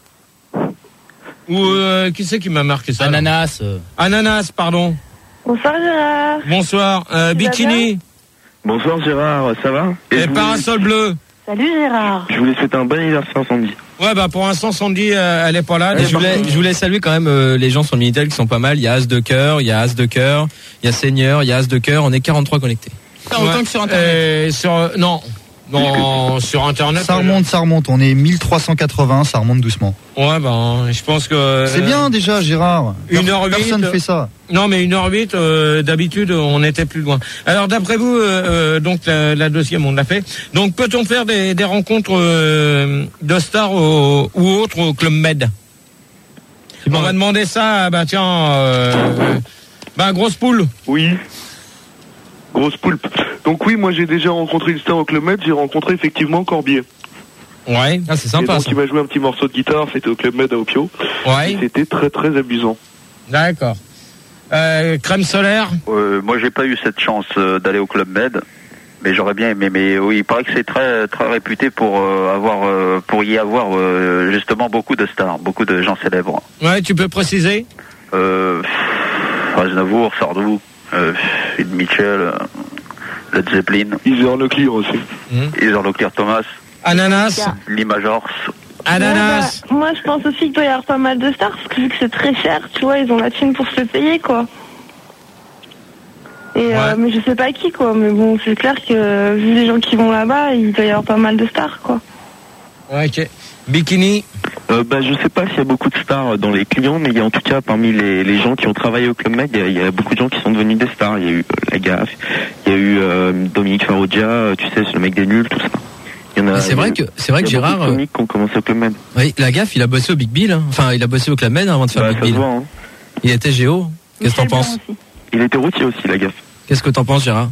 ou euh, qui c'est qui m'a marqué ça? là Ananas. euh. Ananas, pardon. Bonsoir Gérard. Bonsoir. Euh, Tu vas Bikini Bonsoir Gérard, ça va? et je, voulais, parasol bleu. Salut Gérard. je voulais souhaiter un bon anniversaire Sandy. Ouais, bah pour l'instant, Sandy, euh, elle est pas là. Et je voulais, je voulais saluer quand même euh, les gens sur le Minitel qui sont pas mal. Il y a As de cœur, il y a As de cœur, il y a Seigneur, il y a As de cœur. On est quarante-trois connectés. Pas autant que sur Internet. Et sur, non, non, sur Internet. ça remonte, ça remonte. On est mille trois cent quatre-vingts, ça remonte doucement. Ouais, ben, je pense que. C'est bien déjà, Gérard. une heure huit. Personne fait ça. Non, mais une heure huit, euh, d'habitude, on était plus loin. Alors, d'après vous, euh, euh, donc la, la deuxième, on l'a fait. Donc, peut-on faire des, des rencontres euh, de stars au- ou autres au Club Med? On va demander ça, bah tiens, euh, bah grosse poule. Oui. Grosse poulpe. Donc oui, moi j'ai déjà rencontré une star au Club Med, j'ai rencontré effectivement Corbier. Ouais. Ah, c'est Et sympa, donc ça. il m'a joué un petit morceau de guitare, c'était au Club Med à Opio. Ouais. Et c'était très très amusant. D'accord. Euh, crème solaire. Euh, moi, j'ai pas eu cette chance euh, d'aller au Club Med, mais j'aurais bien aimé. Mais oui, il paraît que c'est très très réputé pour euh, avoir, euh, pour y avoir euh, justement beaucoup de stars, beaucoup de gens célèbres. Ouais, tu peux préciser. Euh, Aznavour, Sardou, euh, Ed Mitchell, euh, Led Zeppelin. Heather Locklear aussi. Mmh. Heather Locklear Thomas. Ananas. Lee Majors. Ananas. Ouais, bah, moi, je pense aussi qu'il doit y avoir pas mal de stars, parce que vu que c'est très cher, tu vois, ils ont la thune pour se le payer, quoi. Et Ouais. euh, mais je sais pas qui, quoi. Mais bon, c'est clair que vu les gens qui vont là-bas, il doit y avoir pas mal de stars, quoi. Ouais, ok. Bikini. Euh, bah, je sais pas s'il y a beaucoup de stars dans les clients, mais il y a en tout cas parmi les, les gens qui ont travaillé au Club Med, il y, a, il y a beaucoup de gens qui sont devenus des stars. Il y a eu euh, la Gaffe, il y a eu euh, Dominique Farrugia, euh, tu sais, c'est le mec des nuls, tout ça. Il y en a. Mais c'est vrai que c'est vrai que il y a Gérard. beaucoup de comiques qui ont commencé au Club Med. Oui, la Gaffe, il a bossé au Big Bill. Hein. Enfin, il a bossé au Club Med avant de faire Bah, Big ça se Bill. voit, hein. Il était Géo. Qu'est-ce que t'en penses? Il était routier aussi, la Gaffe. Qu'est-ce que t'en penses, Gérard?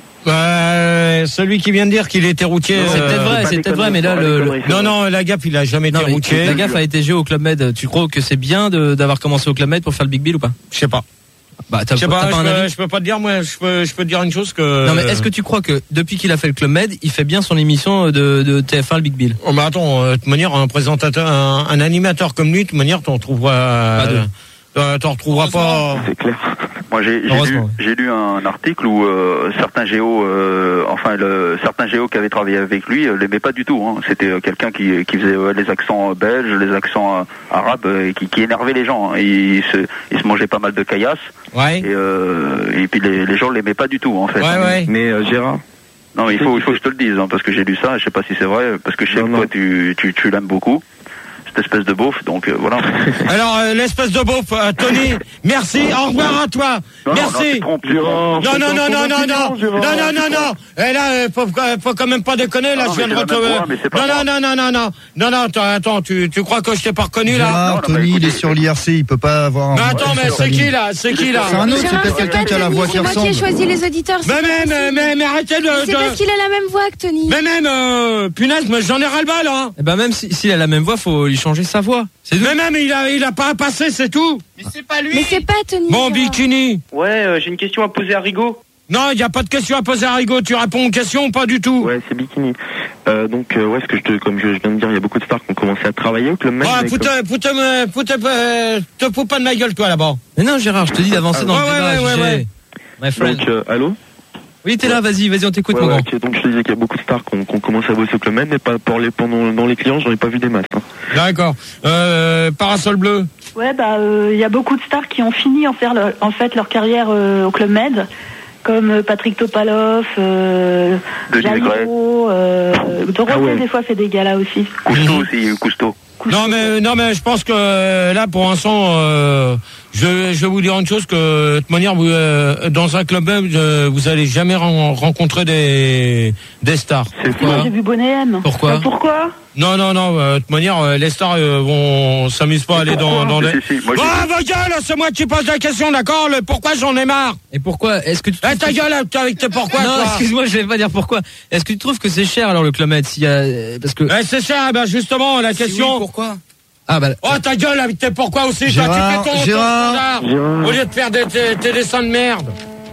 Euh, celui qui vient de dire qu'il était routier. C'est peut-être euh, vrai, c'est peut-être vrai, mais là le, le- Non, non, la Gaffe, il a jamais non, été mais routier. la Gaffe a été Géo au Club Med. Tu crois que c'est bien de- d'avoir commencé au Club Med pour faire le Big Bill ou pas? Je sais pas. Bah, t'as Je sais t'as pas, pas je un peux, avis? je peux pas te dire, moi, je peux, je peux te dire une chose que. Non, mais est-ce que tu crois que depuis qu'il a fait le Club Med, il fait bien son émission de, de T F un, le Big Bill? Oh, mais attends, euh, de toute manière, un présentateur, un, un animateur comme lui, de toute manière, t'en trouveras. Pas deux. euh, t'en retrouveras pas. C'est clair. Moi, j'ai j'ai lu, Heureusement. j'ai lu un article où euh, certains géos, euh, enfin, le, certains géos qui avaient travaillé avec lui, euh, l'aimaient pas du tout. Hein. C'était euh, quelqu'un qui, qui faisait euh, les accents euh, belges, les accents euh, arabes, euh, et qui, qui énervait les gens. Hein. Et il, se, il se mangeait pas mal de caillasse. Ouais. Et, euh, et puis les, les gens l'aimaient pas du tout, en fait. Ouais, ouais. Mais euh, Gérard, Non, mais il faut, il faut que je te le dise, hein, parce que j'ai lu ça. Je sais pas si c'est vrai, parce que je sais que toi, tu, tu, tu l'aimes beaucoup. Cette espèce de beauf, donc euh, voilà. Alors, euh, l'espèce de beauf, euh, Tony, merci, au revoir à toi. Non, non, merci. tu te trompes, tu te Gérard, Non, non, non, non, non, non, Gérard, non, non, non, c'est non. Et là, euh, faut, faut quand même pas déconner. Là, Non, je viens mais de c'est la même retrouver. voix, mais c'est pas Non, moi. non, non, non, non, non, non, non. Attends, attends, tu, tu crois que je t'ai pas reconnu là? Gérard, non, mais Tony, il écoutez, est sur l'I R C, il peut pas avoir un. Mais attends, mais c'est qui là? C'est qui là? C'est un autre, c'est Gérard, peut-être c'est quelqu'un pas qui a la Tony, voix qui c'est moi qui ai ressemble. choisi les auditeurs. c'est Mais pas même, possible. mais, mais arrêtez de. C'est de- parce qu'il a la même voix que Tony. Mais même, euh, punaise, mais j'en ai ras le bal, hein. Eh ben même si- s'il a la même voix, faut lui changer sa voix. C'est tout. Mais même, il a, il a pas passé, c'est tout. Mais c'est pas Tony. Bon, Gérard. bikini. Ouais, euh, j'ai une question à poser à Rigaud. Non, il y a pas de question à poser à Rigaud. Tu réponds aux questions ou pas du tout? ouais, c'est Bikini. Euh, donc, euh, ouais, ce que je te, comme je viens de dire, il y a beaucoup de stars qui ont commencé à travailler au Club Med. Ah, mais foute, comme- foute, euh, foute, euh, te fous pas de ma gueule, toi, là-bas. Mais non, Gérard, je te dis d'avancer dans Ouais, le ouais, débat. ouais, J G. ouais, ouais. My friend. Donc, euh, allô? Oui, t'es là, vas-y, vas-y, on t'écoute, Ouais, mon ouais, grand. ok, donc je te disais qu'il y a beaucoup de stars qui ont, qui ont commencé à bosser au Club Med, mais pas pour les, pendant, dans les clients, j'en ai pas vu des masses. Hein. D'accord. Euh, parasol bleu. Ouais, bah, euh, il y a beaucoup de stars qui ont fini en, faire leur, en fait leur carrière euh, au Club Med, comme euh, Patrick Topalov, euh, Denis Janiro, euh, Dorothée, Ah ouais. des fois, fait des galas aussi. Cousteau aussi, Cousteau. Non mais non mais je pense que euh, là pour l'instant euh, je, je vais vous dire une chose que de toute manière vous, euh, dans un club même euh, vous allez jamais ren- rencontrer des des stars. Moi, j'ai vu Bonnet M. Pourquoi Euh, Pourquoi Non non non euh, de toute manière euh, les stars euh, vont s'amusent pas à aller dans dans les. Si, si, moi, j'ai- Ah va gueule, c'est moi qui pose la question, d'accord? Le pourquoi j'en ai marre. Et pourquoi est-ce que tu Eh ta gueule avec tes pourquoi Non, toi. excuse-moi, je vais pas dire pourquoi. Est-ce que tu trouves que c'est cher alors le Club Med s'il y a parce que Eh c'est cher, ben justement la question. pourquoi Ah bah Oh ta gueule avec tes pourquoi aussi, Gérard, toi tu fais ton, ton Gérard, standard, Gérard. au lieu de faire des, tes, tes dessins de merde.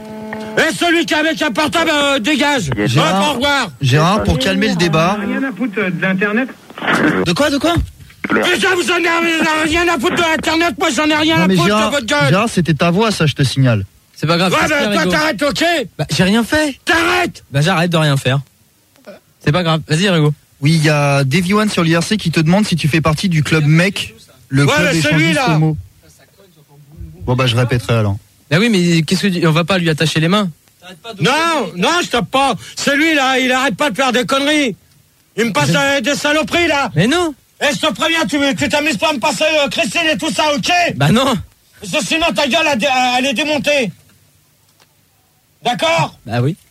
Et celui qui est avec un portable euh, dégage. Gérard. Hop, au revoir. Gérard, pour calmer le débat. Rien à foutre de l'internet. De quoi, de quoi? Déjà vous en avez rien à foutre de l'internet, moi j'en ai rien Non à mais foutre de Gérard, votre gueule. Gérard, c'était ta voix, ça, je te signale. c'est pas grave. Ouais respire, ben toi Rigaud. t'arrêtes, ok? Bah, j'ai rien fait. T'arrêtes. Bah j'arrête de rien faire. C'est pas grave. Vas-y, Rigaud. Oui, il y a Davy One sur l'I R C qui te demande si tu fais partie du club mec, le Ouais, club mais échangiste celui-là. homo. Bon bah je répéterai alors. Bah oui, mais qu'est-ce que tu- on va pas lui attacher les mains. Non, non, je tape pas. Celui là, il arrête pas de faire des conneries. Il me passe euh, des saloperies là. Mais non. Eh, je te préviens, tu tu t'amuses pas à me passer euh, Christine et tout ça, ok? Bah non. Parce que sinon ta gueule, elle, dé- elle est démontée. D'accord? Bah oui.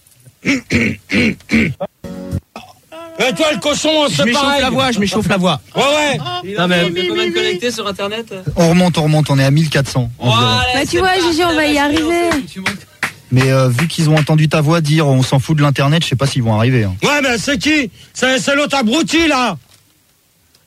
Et toi, le cochon, Je c'est m'échauffe pareil. la voix, je m'échauffe la voix. Ouais, ouais. Non mais on peut quand même connecter sur internet. On remonte, on remonte, on est à mille quatre cents environ. Bah tu vois, Gigi, on va y arriver. Mais euh, vu qu'ils ont entendu ta voix dire on s'en fout de l'internet, je sais pas s'ils vont arriver. Hein. Ouais, mais c'est qui? C'est c'est l'autre abruti, là.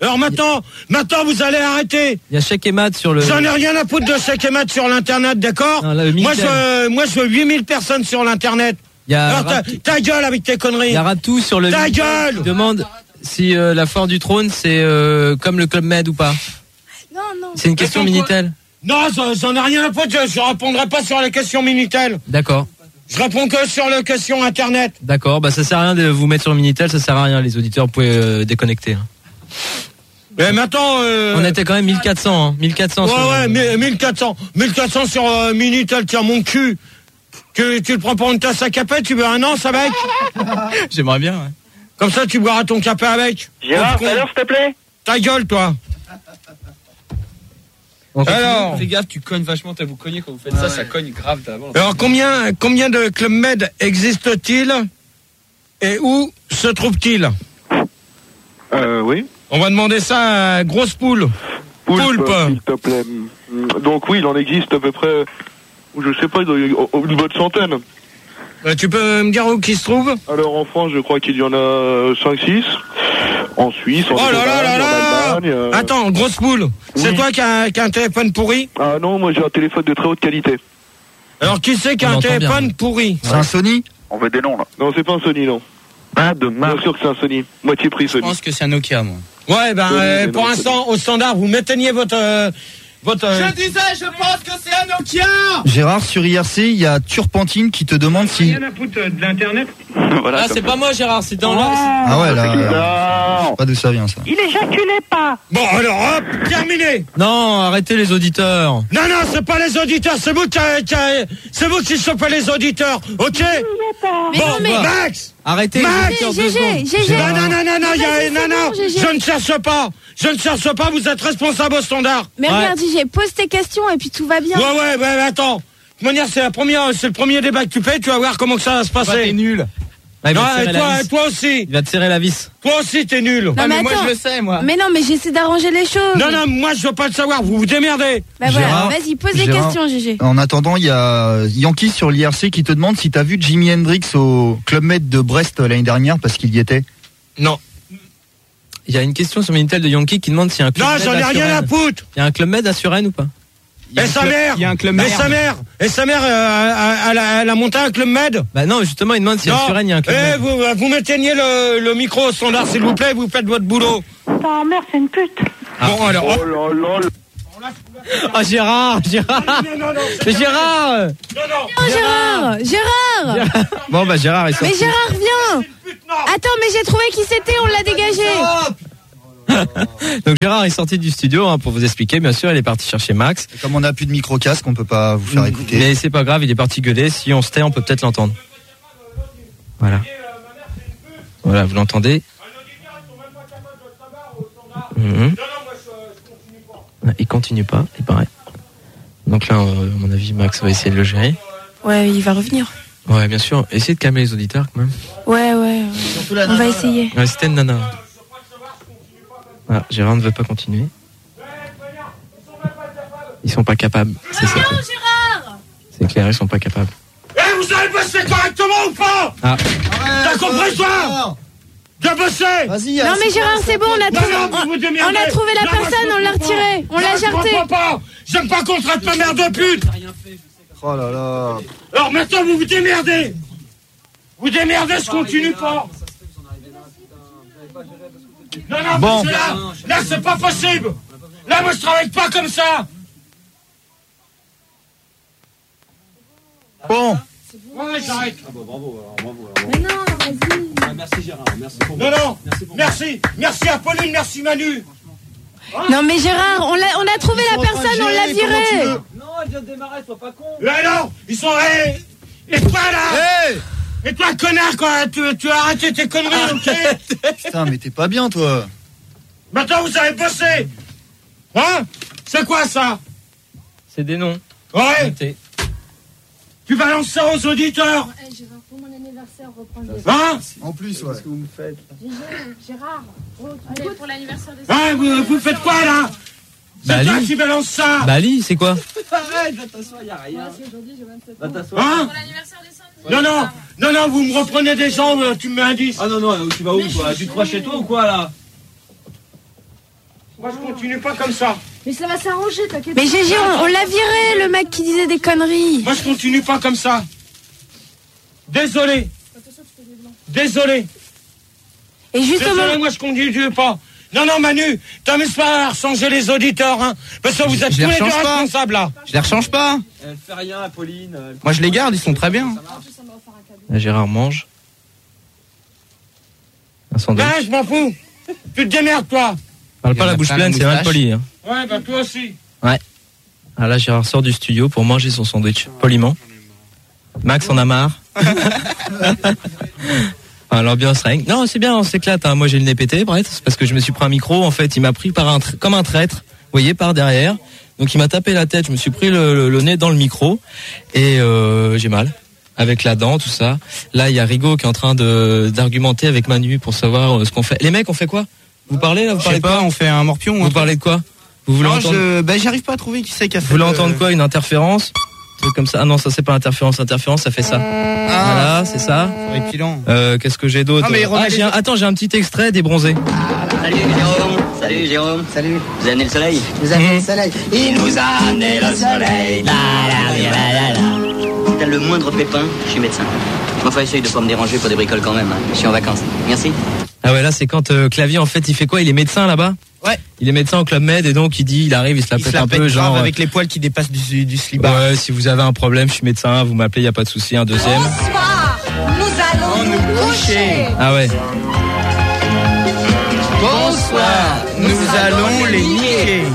Alors maintenant, maintenant vous allez arrêter. Il y a Chèque et Mat sur le. J'en ai rien à foutre de Chèque et Mat sur l'internet, d'accord? Moi je, moi je veux huit mille personnes sur l'internet. Il y a Alors ta, ta gueule avec tes conneries. Il y a Ratou sur le. Ta gueule. Qui demande si euh, la foire du trône c'est euh, comme le Club Med ou pas. Non, non. C'est une question Minitel. Non, j'en ai rien à foutre, je, je répondrai pas sur les questions Minitel. D'accord. Je réponds que sur les questions internet. D'accord, bah ça sert à rien de vous mettre sur Minitel, ça sert à rien, les auditeurs, vous pouvez euh, déconnecter. Mais maintenant... Euh... On était quand même mille quatre cents, hein. mille quatre cents. Ouais, sur... ouais, mille quatre cents. mille quatre cents sur euh, Minitel, tiens, mon cul. Que tu le prends pour une tasse à café, tu veux un an, ça avec? J'aimerais bien, ouais. Comme ça, tu boiras ton café avec. Gérard, tout à l'heure, s'il te plaît. Ta gueule, toi. Alors, fais gaffe, tu cognes vachement, t'as vous cogné quand vous faites ça, ça cogne grave d'avant. Alors, combien, combien de Club Med existe-t-il et où se trouve-t-il? Euh, oui. On va demander ça à Grosse Poule. Poulpe, s'il te plaît. Donc oui, il en existe à peu près, je sais pas, une bonne centaine. Euh, tu peux me dire où qui se trouve? Alors en France, je crois qu'il y en a cinq six. En Suisse, en oh là là là là Allemagne. Euh... Attends, Grosse Poule, c'est oui. Toi qui as, qui as un téléphone pourri? Ah non, moi j'ai un téléphone de très haute qualité. Alors qui c'est qui a un téléphone bien. pourri? C'est ouais. un Sony? On veut des noms là. Non, c'est pas un Sony, non. Pas de marque. Bien sûr que c'est un Sony. Moitié prix Sony. Je pense que c'est un Nokia, moi. Ouais, ben euh, pour l'instant, au standard, vous m'éteignez votre... Euh, votre euh... Je disais, je pense que c'est un Nokia. Gérard, sur I R C, il y a Turpentine qui te demande si... Rien à foutre de l'internet. Voilà, ah, c'est pas moi, Gérard, c'est dans oh. la... Ah ouais, là, là je sais pas d'où ça vient, ça. Il éjaculait pas. Bon, alors, hop, terminé. Non, arrêtez les auditeurs. Non, non, c'est pas les auditeurs, c'est vous qui, qui c'est vous qui chopez les auditeurs, ok? Mais bon, non, mais... Max. Arrêtez Max. les G G, G G. Non, non, non, non, non, y a, non, non, bon, je ne cherche pas. Je ne cherche pas, vous êtes responsable au standard. Mais ouais. Regarde, G G, pose tes questions et puis tout va bien. Ouais, ouais, ouais, attends. De toute manière, c'est la première, c'est le premier débat que tu fais, tu vas voir comment que ça va se passer. Bah, t'es nul. Ouais, non, et toi, toi aussi. Il va te serrer la vis. Toi aussi, t'es nul. Non, ah, mais, mais moi, je le sais, moi. Mais non, mais j'essaie d'arranger les choses. Non, non, moi, je veux pas le savoir. Vous vous démerdez. Bah voilà, vas-y, pose des questions, G G. En attendant, il y a Yankee sur l'I R C qui te demande si t'as vu Jimi Hendrix au Club Med de Brest l'année dernière parce qu'il y était. Non. Il y a une question sur Minitel de Yankee qui demande s'il y a un Club non, Med. Non, j'en ai rien à foutre. Il y a un Club Med à Suresnes ou pas? Et sa mère, il y a un club et sa mère, et sa mère, euh, elle, a, elle a monté un club med. Bah non, justement, il demande si à Suresnes il y a un club eh, med. Vous, vous m'éteignez le, le micro au standard, s'il vous plaît, vous faites votre boulot. Ta mère, c'est une pute. Ah. Bon, alors. Oh là là. Oh Gérard, Gérard, non, non, non, mais Gérard. Non, non, non Gérard, Gérard. Gérard. Bon bah Gérard est sorti. Mais Gérard, viens. Attends, mais j'ai trouvé qui c'était, on l'a dégagé. Donc Gérard est sorti du studio hein, pour vous expliquer, bien sûr, il est parti chercher Max. Et comme on n'a plus de micro-casque, on peut pas vous faire écouter. Mais c'est pas grave, il est parti gueuler, si on se tait, on peut peut-être l'entendre. Voilà. Voilà, vous l'entendez. Mmh. Il continue pas, il paraît. Donc là, euh, à mon avis, Max va essayer de le gérer. Ouais, il va revenir. Ouais, bien sûr. Essayez de calmer les auditeurs quand même. Ouais, ouais. ouais. On va essayer. Ouais, c'était une nana. Ah, Gérard ne veut pas continuer. Ils sont pas capables. C'est ça. Gérard. C'est clair, ils sont pas capables. Eh, hey, vous avez bossé correctement ou pas? Ah. T'as compris toi? T'as bossé? Vas-y. Non mais Gérard, c'est bon, on a trouvé, non, non, on, on a trouvé la non, personne, on l'a retiré, on l'a jarté. J'aime pas qu'on traite ma mère de pute. Oh là là. Alors maintenant vous vous démerdez. Vous démerdez, je continue pas. Non, non, bon. là, là c'est pas possible. Là, moi, je travaille pas comme ça. Bon. Ouais, j'arrête. Ah bah bravo, alors, bravo. Alors. Mais non, vas-y. Ah, merci Gérard, merci pour Non, non, merci, pour merci, merci à Pauline, merci Manu. Hein? Non mais Gérard, on, l'a, on a trouvé la personne, on l'a viré. Non, elle vient de démarrer, sois pas con. Mais non, ils sont... Hey, et toi, là hey. Et toi, connard, quoi, tu, tu as arrêté tes conneries, ok? Putain, mais t'es pas bien, toi. Maintenant, vous avez bossé. Hein? C'est quoi, ça? C'est des noms. Ouais. Notez. Tu balances ça aux auditeurs. Hey, Gérard, pour mon anniversaire, reprends des... Hein? En plus, ouais. Qu'est-ce que vous me faites? Gérard, oh, allez, pour l'anniversaire des... Hein, vous, vous faites quoi, là? C'est Bali. toi qui balance ça. Bali, c'est quoi? Arrête, va t'asseoir, y'a rien. Aujourd'hui, j'ai vingt-sept Va ans. t'asseoir. Hein? Pour l'anniversaire des Saintes. Non, non, non, non, vous me reprenez des gens, tu me mets un dix. Ah non, non, tu vas où, toi? Tu te crois chez toi ou quoi, là? Moi, je continue pas comme ça. Mais ça va s'arranger, t'inquiète. Mais Gégé, on, on l'a viré, le mec qui disait des conneries. Moi, je continue pas comme ça. Désolé. Désolé. Et justement... Désolé, moi, je continue pas. Non, non, Manu, t'amuses pas à changer les auditeurs, hein. Parce que vous êtes tous les deux responsables, là. Je les rechange pas. Elle fait rien, Pauline. Moi, je les garde, ils sont très bien. Gérard mange. Un sandwich. Ben, je m'en fous. Tu te démerdes, toi. Parle pas la bouche pleine, c'est mal poli. Hein. Ouais, bah toi aussi. Ouais. Ah là, Gérard sort du studio pour manger son sandwich, poliment. Max en a marre. Enfin, l'ambiance règne. Non, c'est bien, on s'éclate. Hein. Moi, j'ai le nez pété, bref, c'est parce que je me suis pris un micro. En fait, il m'a pris par un tra- comme un traître, vous voyez, par derrière. Donc, il m'a tapé la tête. Je me suis pris le, le, le nez dans le micro et euh, j'ai mal. Avec la dent, tout ça. Là, il y a Rigaud qui est en train de d'argumenter avec Manu pour savoir euh, ce qu'on fait. Les mecs, on fait quoi? Vous parlez là? Vous Je parlez sais pas, quoi? on fait un morpion. Vous parlez de quoi? Vous voulez non, entendre? je... bah, j'arrive pas à trouver qui c'est qui a fait. Vous voulez le- entendre quoi? Une interférence? Un truc comme ça? Ah non, ça c'est pas interférence. Interférence, ça fait ça. Ah, voilà, c'est ça. Horripilant. Euh, qu'est-ce que j'ai d'autre? Non, mais Ah, j'ai un... Attends, j'ai un petit extrait des bronzés. Salut Jérôme, salut Jérôme. Salut. Vous avez amené le soleil? Vous avez amené le soleil. Il nous a amené le soleil. La, la, la, la, la. Si t'as le moindre pépin, je suis médecin. Mais enfin, essaye de pas me déranger pour des bricoles quand même. Hein. Je suis en vacances. Merci. Ah ouais, là c'est quand euh, Clavier en fait il fait quoi? Il est médecin là-bas? Ouais. Il est médecin au Club Med et donc il dit, il arrive, il se la Il pète se la un pète peu, grave genre. avec les poils qui dépassent du, du slibard. Ouais, si vous avez un problème, je suis médecin, vous m'appelez, y a pas de souci, un deuxième. Bonsoir, nous allons nous coucher. Ah ouais. Bonsoir, nous allons les niquer.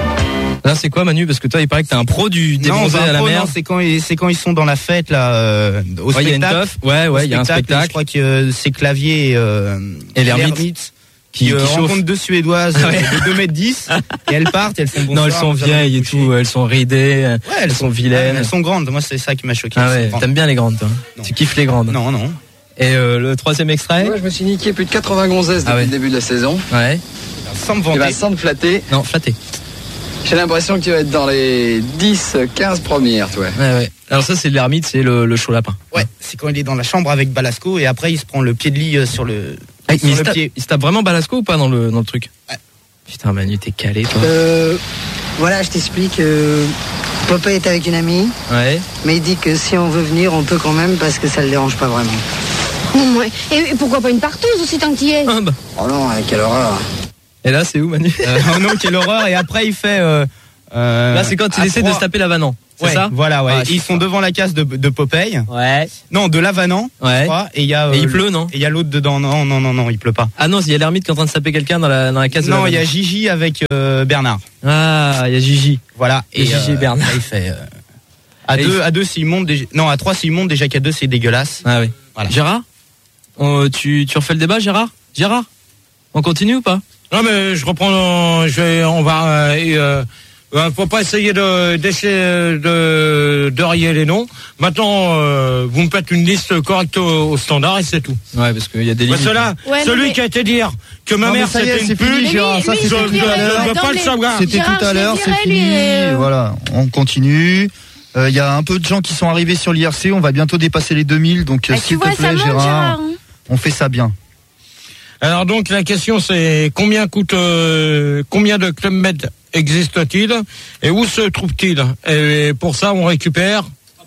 Là c'est quoi Manu? Parce que toi il paraît que t'es un pro du des Non, bronzés bah, à la pro, mer. non, c'est quand ils, c'est quand ils sont dans la fête là, euh, au Ouais, il y a une spectacle. teuf. Ouais, ouais, Au il y a un spectacle. Je crois que euh, c'est Clavier et, euh, Et l'ermite. qui, Qui- euh, qui chauffe. rencontrent deux Suédoises Ah ouais. euh, de deux mètres dix et elles partent, et elles font bonsoir. Non, elles sont nous allons vieilles et nous coucher. tout, elles sont ridées, Ouais, elles sont vilaines. Elles sont grandes. Moi, c'est ça qui m'a choqué. Ah Elles ouais, sont grandes. t'aimes bien les grandes toi. Non. Tu kiffes les grandes. Non, non. Et euh, le troisième extrait? Moi, je me suis niqué plus de quatre-vingts gonzesses depuis Ah ouais. le début de la saison. Ouais. Sans me Et vanter. bah, sans te flatter, Non, flatté. j'ai l'impression que tu vas être dans les dix quinze premières, toi. Ouais, ouais. Alors ça c'est l'ermite, c'est le, le chaud lapin. Ouais, c'est quand il est dans la chambre avec Balasco et après il se prend le pied de lit euh, sur le, Ah, sur il, se le tape, pied. il se tape vraiment Balasco ou pas dans le, dans le truc? Ouais. Putain Manu, t'es calé toi. Euh, voilà, je t'explique. Euh, Popeye est avec une amie, Ouais. mais il dit que si on veut venir, on peut quand même parce que ça le dérange pas vraiment. Ouais. Et pourquoi pas une partouze aussi tant qu'il y est? Ah, bah. Oh non, quelle horreur. Et là c'est où Manu? Euh, oh non, quelle horreur. Et après il fait. Euh, euh, Là c'est quand il à essaie de trois- se taper la Vanan. C'est Ouais, ça? voilà, ouais. Ah, Ils sont devant la case de, de Popeye. Ouais. Non, de Lavanant. Ouais. je crois, Et il y a. Et il le- pleut, non? Et il y a l'autre dedans. Non, non, non, non, il pleut pas. Ah non, il y a l'ermite qui est en train de se taper quelqu'un dans la, dans la case de Non, la il y a Vanan. Gigi avec euh, Bernard. Ah, il y a Gigi. Voilà. Et Gigi et Bernard. là, il fait. euh, à Et deux, il- à deux s'il monte déjà. Non, à trois s'il monte déjà qu'à deux c'est dégueulasse. Ah oui. Voilà. Gérard? On- tu, tu refais le débat Gérard? Gérard? On continue ou pas? Non, mais je reprends. Je vais, on va. Euh, et, euh, euh, faut pas essayer de d'essayer de, de rayer les noms. Maintenant, euh, vous me faites une liste correcte au, au standard et c'est tout. Ouais, parce qu'il y a des Parce limites. que là, Ouais, celui mais- qui a été dire que ma Non, mais mère ça y est, c'était une c'est pute, fini, Gérard. Ça, lui, c'était je lui, ne lui, veux lui, pas le lui, savoir. C'était Gérard, tout à je l'heure, le c'est dirai, fini. lui, euh, Voilà, on continue. Il y a un peu de gens qui sont arrivés sur l'I R C. On va bientôt dépasser les deux mille. Donc, euh, Ah, tu s'il te vois, ça plaît, monte, Gérard, Gérard. hein. on fait ça bien. Alors donc la question c'est combien coûte, euh, combien de Club Med existe-t-il et où se trouve-t-il? Et pour ça on récupère.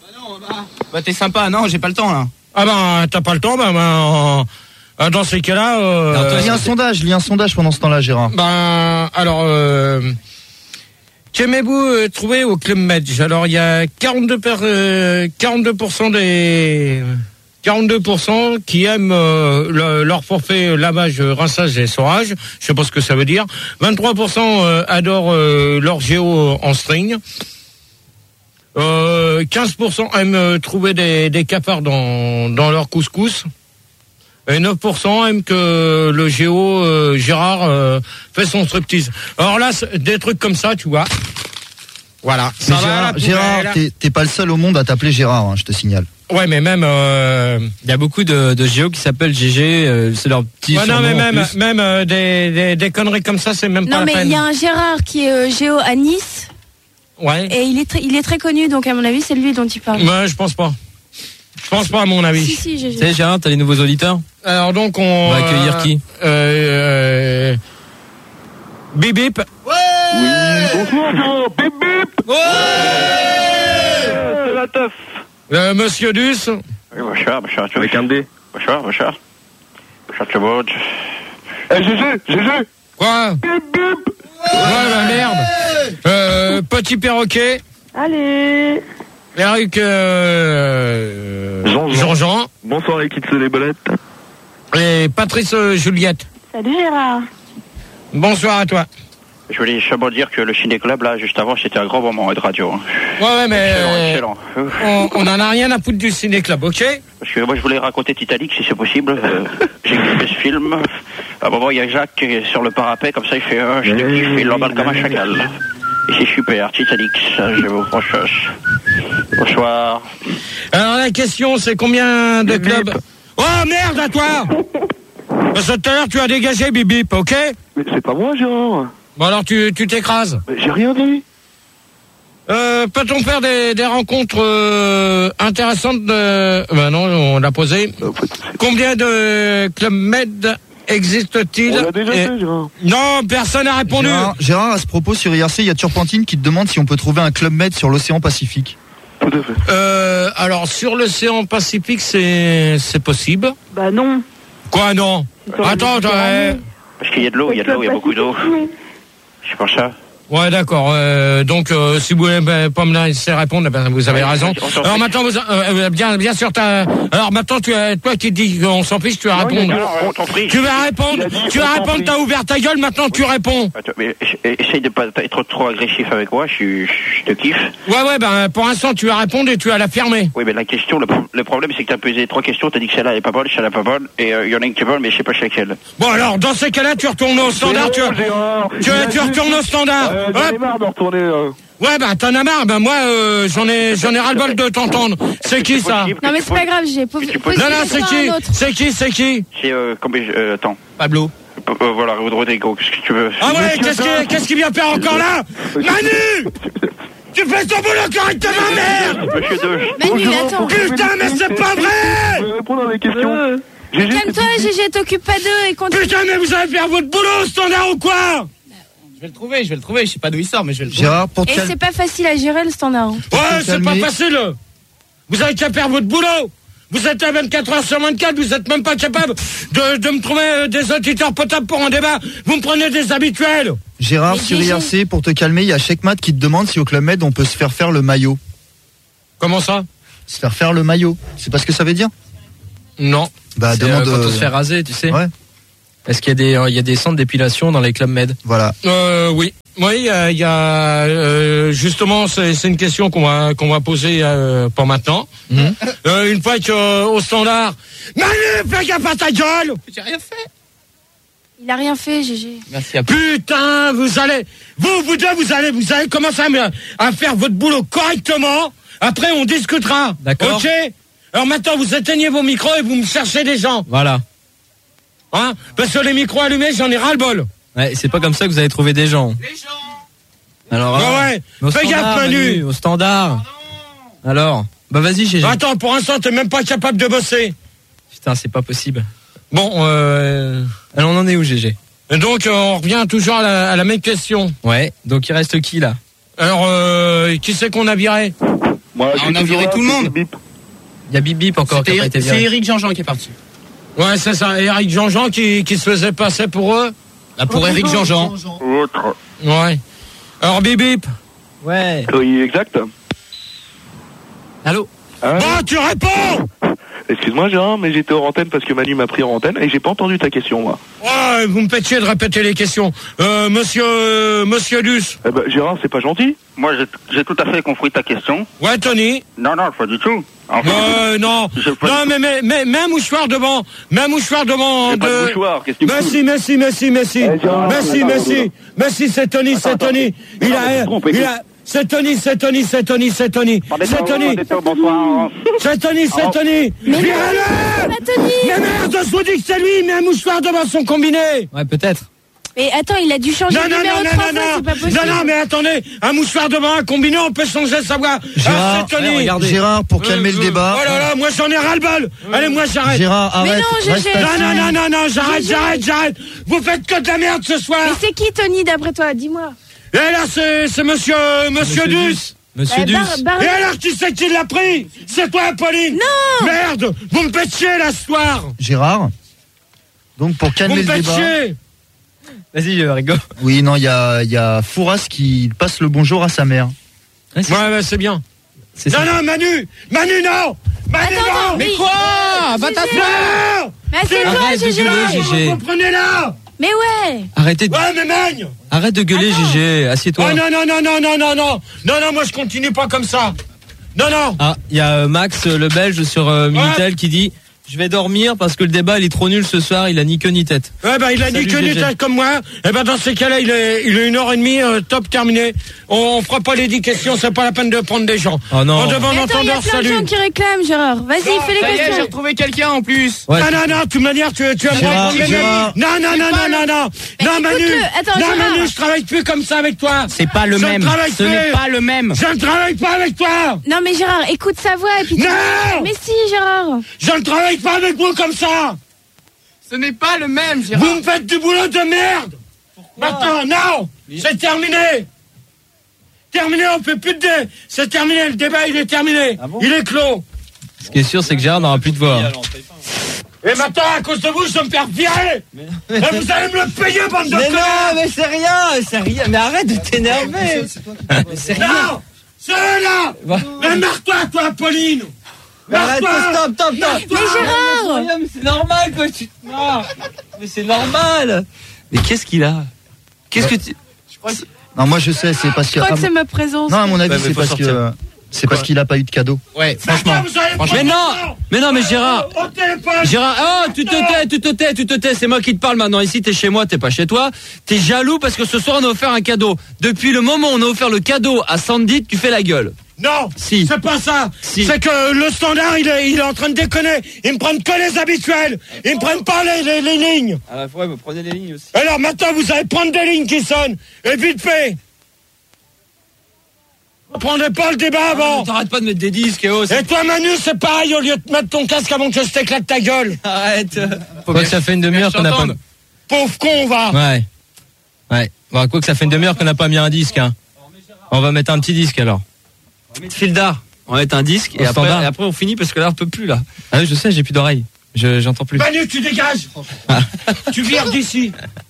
Bah t'es sympa. Non, j'ai pas le temps là. Ah ben t'as pas le temps, ben, ben euh, dans ces cas-là. Euh, Alors, toi, lis un sondage, lis un sondage pendant ce temps-là, Gérard. Ben alors. Euh, Qu'aimez-vous euh, trouver au Club Med? Alors il y a quarante-deux per, euh, quarante-deux pour cent des quarante-deux pour cent qui aiment euh, le- leur forfait lavage, rinçage et essorage. Je sais pas ce que ça veut dire. vingt-trois pour cent euh, adorent euh, leur géo en string. Euh, quinze pour cent aiment euh, trouver des, des cafards dans, dans leur couscous. Et neuf pour cent aiment que le géo euh, Gérard euh, fait son striptease. Alors là, c'est des trucs comme ça, tu vois. Voilà. Mais Ça va, Gérard, la poubelle. Gérard, t'es- t'es pas le seul au monde à t'appeler Gérard, hein, je te signale. Ouais, mais même. Euh... Il y a beaucoup de, de géos qui s'appellent G G, euh, c'est leur petit Ouais, non, surnom mais en même, plus. même euh, des, des, des conneries comme ça, c'est même pas Non, la mais peine. il y a un Gérard qui est euh, géo à Nice. Ouais. Et il est, très, il est très connu, donc à mon avis, c'est lui dont il parle. Ouais, je pense pas. Je pense pas, à mon avis. Si, si, j'ai. Tu sais Gérard, t'as les nouveaux auditeurs? Alors donc on. On va accueillir qui? euh, euh, Bip bip. Oui, bonsoir, Gérard. Bip, bip. Ouais. C'est la teuf. Euh, Monsieur Duss. Oui, bonsoir, bonsoir. Avec un D. Bonsoir, bonsoir. Bonsoir, tout le monde. Eh, G G, G G. Quoi? Bip, bip. Ouais, bah merde. Euh, petit perroquet. Allez. Eric euh, Jean-Jean. Jean-Jean. Bonsoir les kids les bolettes. Et Patrice euh, Juliette. Salut Gérard. Bonsoir à toi. Je voulais seulement dire que le ciné-club, là, juste avant, c'était un grand moment de radio. Hein. Ouais, ouais, mais Excellent, excellent. on, on en a rien à foutre du ciné-club, ok? Parce que moi, je voulais raconter Titanic, si c'est possible. Euh, j'ai kiffé ce film. À un moment, il y a Jacques qui est sur le parapet, comme ça, il fait euh, « Je te kiffe », il l'emballe comme un chacal. Et c'est super, Titanic, ça, je vous franchise. Bonsoir. Alors, la question, c'est combien de clubs... Oh, merde, à toi! Parce que tout à l'heure, tu as dégagé, Bip Bip, ok? Mais c'est pas moi, Gérard. Bon, alors, tu, tu t'écrases. Mais j'ai rien dit. Euh, peut-on faire des, des rencontres euh, intéressantes de... Ben non, on l'a posé. Combien de Club Med existe-t-il? On l'a déjà Et... fait, Gérard. Non, personne n'a répondu. Gérard, Gérard, à ce propos, sur I R C, il y a Turpentine qui te demande si on peut trouver un Club Med sur l'océan Pacifique. Tout à fait. Euh, alors, sur l'océan Pacifique, c'est c'est possible. Bah non. Quoi, non? Attends, attends. euh, Parce qu'il y a de l'eau, il y a de l'eau, il y a beaucoup d'eau. C'est pour ça. Ouais, d'accord. Euh, donc, euh, si vous voulez ben, pas me laisser répondre, ben, vous avez Ouais, raison. on s'en Alors fiche. maintenant, vous, euh, bien, bien sûr, t'as... Alors maintenant, tu as, toi qui dis qu'on s'en fiche, tu vas Non, il a répondre. dit, on t'en prie. Tu vas répondre. Il a dit, Tu on vas t'en répondre. prie. T'as ouvert ta gueule. Maintenant, tu réponds. Attends, mais essaye de pas être trop agressif avec moi, je, suis- je te kiffe. Ouais, ouais. Ben, pour l'instant, tu vas répondre et tu vas la fermer. Oui, mais la question, le, pro- le problème, c'est que t'as posé trois questions, t'as dit que celle-là elle est pas bonne, celle-là est pas bonne, et il euh, y en a une qui est bonne, mais je sais pas c'est laquelle. Bon, alors, dans ces cas-là, tu retournes au standard. Tu, bon, Gérard. tu, Il a tu juste- retournes au standard. Euh, Hop. J'en ai marre de retourner. euh. Ouais, bah t'en as marre. Ben moi, euh, j'en ai, j'en ai ras-le-bol de t'entendre. C'est qui ça? Non mais c'est pas grave, j'ai posé Non, non, c'est qui? C'est qui? C'est qui? C'est, euh, comme, euh, attends. Pablo. Euh, euh, voilà, Rodrigo, qu'est-ce que tu veux? Ah ouais, qu'est-ce qui, qu'est-ce qui vient faire encore là? Manu! Tu fais ton boulot correctement, merde! Monsieur Deuge. Manu, attends. Putain, mais c'est pas vrai! Je vais répondre à mes questions. Gégé, Calme-toi, Gégé, t'occupe pas d'eux et continue. Putain, mais vous allez faire votre boulot, standard ou quoi? Je vais le trouver, je vais le trouver. Je sais pas d'où il sort, mais je vais le trouver. Gérard, pour te Et cal- c'est pas facile à gérer le standard. hein. Ouais, te c'est pas calmer. facile. Vous avez qu'à faire votre boulot. Vous êtes à vingt-quatre heures sur vingt-quatre, vous êtes même pas capable de, de me trouver euh, des auditeurs potables pour un débat. Vous me prenez des habituels. Gérard, Mais sur Gégé. I R C, pour te calmer, il y a Checkmat qui te demande si au Club Med on peut se faire faire le maillot. Comment ça? Se faire faire le maillot. C'est pas ce que ça veut dire? Non. Bah, C'est, demande. euh, quand on euh, se fait raser, tu sais. Ouais. Est-ce qu'il y a des, euh, il y a des centres d'épilation dans les clubs med? Voilà. Euh, oui. Oui, il y a, il y a, euh, justement, c'est, c'est une question qu'on va qu'on va poser euh, pour maintenant. Mhm. Euh, une fois que euh, au standard, Manu, fais gaffe à ta gueule. J'ai rien fait. Il a rien fait, Gégé. Merci à Putain, vous allez, vous, vous deux, vous allez, vous allez commencer à, me- à faire votre boulot correctement. Après, on discutera. D'accord. Ok. Alors maintenant, vous éteignez vos micros et vous me cherchez des gens. Voilà. Hein? Parce que les micros allumés, j'en ai ras le bol. Ouais, c'est pas comme ça que vous allez trouver des gens. Alors, Ouais, hein, ouais. au Fais standard, gaffe, Manu. Au standard. Alors, bah vas-y, Gégé. Attends, pour l'instant, t'es même pas capable de bosser. Putain, c'est pas possible. Bon, euh... Alors, on en est où, Gégé? Et donc, euh, on revient toujours à la, à la même question. Ouais, donc il reste qui, là? Alors, euh, qui c'est qu'on a viré? Moi, Ah, j'ai on a toujours viré là, tout le c'est monde. Bip. Il y a Bip Bip encore qui a pas été viré. C'est Eric Jean-Jean qui est parti. Ouais, c'est ça, Eric Jean-Jean qui, qui se faisait passer pour eux. Là, pour Eric Jean-Jean. Autre. Ouais. Alors, Bip Bip. Ouais. Oui, exact. Allô? Hein Bon, tu réponds! Excuse-moi, Gérard, mais j'étais hors antenne parce que Manu m'a pris en antenne et j'ai pas entendu ta question, moi. Ouais, vous me faites chier de répéter les questions. Euh, monsieur, euh, monsieur Luce. Eh ben, Gérard, c'est pas gentil. Moi, j'ai, j'ai tout à fait compris ta question. Ouais, Tony. Non, non, pas du tout. Enfin, Euh, non, je- je- non, mais, mais, mais, mais un mouchoir devant, mais un mouchoir devant. J'ai pas de de- mouchoir, qu'est-ce que tu me Merci, merci, merci, merci, Eh, Gérard, merci, attends, merci, attends, merci, c'est Tony, c'est Attends, Tony. Il Non, a, mais tu te trompes, il écoute. a, c'est Tony, c'est Tony, c'est Tony, c'est Tony, c'est Tony, Bonsoir. c'est Tony, c'est Tony. Virez-le! Pas Tony. Mais merde, je vous dis que c'est lui, mais un mouchoir devant son combiné. Ouais, peut-être. Mais attends, il a dû changer Non, de non, numéro non, trois non, fois, non, c'est pas non, possible. non, mais attendez, un mouchoir devant un combiné, on peut changer sa voix. Ah, Gérard, c'est Tony. ouais, regardez. Gérard, pour calmer Euh, le débat. Oh là là, moi j'en ai ras le bol. Allez, moi j'arrête. Gérard, Mais arrête. non, reste Gégé. assis. Non, non, non, non, non, j'arrête, Gégé. j'arrête, j'arrête. Vous faites que de la merde ce soir. Mais c'est qui Tony d'après toi? Dis-moi. Et là, c'est, c'est monsieur, monsieur, monsieur Dus. Dus. Monsieur Eh, Dus. Bar- Bar- Et alors, qui c'est qui l'a pris? C'est toi, Pauline. Non. Merde, vous me faites chier, là, ce soir. Gérard. Donc pour Vous calmer me le faites débat. chier. Vas-y, euh, Rigo. Oui, non, il y a, il y a Fouras qui passe le bonjour à sa mère. Ouais, c'est- Ouais, ouais, c'est bien. c'est Non, ça. non, Manu. Manu, non. Manu, Attends, non. attends, Mais oui. quoi? Va t'asseoir. Non. Mais assieds-toi, Arrête de Gégé. gueuler, Gégé. Vous prenez là. Mais ouais. Arrêtez de, Ouais, mais magne. arrête de gueuler, Attends. Gégé. Assieds-toi. Oh non, non, non, non, non, non, non. Non, non, moi je continue pas comme ça. Non, non. Ah, il y a euh, Max, euh, le Belge, sur euh, Minitel, qui dit je vais dormir parce que le débat il est trop nul ce soir, il a ni queue ni tête. Ouais, bah, il a Salut, dit que Gégé. du tête comme moi. Et ben, dans ces cas-là, il est, il est une heure et demie, euh, top terminé. On, on fera pas les dix questions, c'est pas la peine de prendre des gens. Oh non. On devant Mais attends, il y a l'entendeur, plein de salut. gens qui réclament, Gérard. Vas-y, Non, fais les Ça y est, j'ai questions. retrouvé quelqu'un en plus. Ouais, non, non, non, de toute manière, tu, tu as Gérard, moi, Gérard. Non, non, non, non, non, non. Mais Non, Manu. écoute-le. Attends, Non, Gérard. Manu, je travaille plus comme ça avec toi. C'est pas le Je ne même. travaille Ce plus. n'est pas le même. Je ne travaille pas avec toi. Non, mais Gérard, écoute sa voix et puis tu- Non. Mais si, Gérard. Je ne travaille pas avec vous comme ça. Ce n'est pas le même, Gérard. Vous me faites du boulot de merde. Maintenant, non. C'est terminé. Terminé, on fait plus de dé. C'est terminé, le débat il est terminé. Il est clos. ce qui est sûr, c'est que Gérard n'aura plus de voix. Et maintenant, à cause de vous, je vais me faire virer. Et vous allez me le payer, bande de Mais connards. non, mais c'est rien, c'est rien. Mais arrête de t'énerver. C'est rien. Non, c'est là. Mais marre-toi, toi, Pauline. Mais arrête, Marre-toi. stop, stop, stop. Marre-toi. Mais Gérard. Mais c'est normal que tu te marres. Mais c'est normal. Mais qu'est-ce qu'il a? Qu'est-ce que tu... Non, moi je sais, c'est parce Je que. crois à que c'est mon- ma présence. Non, à mon avis, Ouais, mais c'est faut parce sortir. que. C'est parce qu'il a pas eu de cadeau. Ouais, franchement. Maintenant, vous allez franchement. Mais prendre non, le temps. mais non, mais Gérard. Au téléphone. Gérard, oh, tu te tais, tu te tais, tu te tais, c'est moi qui te parle maintenant. Ici, t'es chez moi, t'es pas chez toi. T'es jaloux parce que ce soir, on a offert un cadeau. Depuis le moment où on a offert le cadeau à Sandy, tu fais la gueule. Non, Si. c'est pas ça. Si. C'est que le standard, il est, il est en train de déconner. Ils me prennent que les habituels. Ils me prennent pas les, les, les lignes. À la fois, vous prenez les lignes aussi. Alors maintenant, vous allez prendre des lignes qui sonnent. Et vite fait. Vous prendrez pas le débat avant. T'arrêtes pas de mettre des disques et oh, Et toi, Manu, c'est pareil. Au lieu de mettre ton casque avant que je t'éclate ta gueule. arrête. Quoi que ça fait une demi-heure qu'on n'a pas... Pauvre con, va. Ouais. Ouais. Bon, quoi que ça fait une demi-heure qu'on n'a pas mis un disque, hein. On va mettre un petit disque, alors. Fildar, on va mettre un disque Au et après, standard. et après on finit parce que là on peut plus là. Ah oui, je sais, j'ai plus d'oreilles. Je, j'entends plus. Manu, tu dégages. Tu vires d'ici.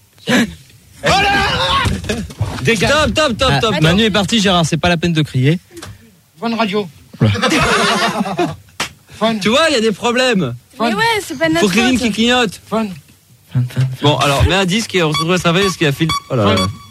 Dégage. Top, top, top, Ah, top. Manu est parti, Gérard, c'est pas la peine de crier. Bonne radio. Tu vois, il y a des problèmes. Mais ouais, c'est pas de notre Faut que les lignes qui faute. clignotent. Fun. Bon, alors, mets un disque et on retrouve ça va ce qu'il y a Phil. Oh là là.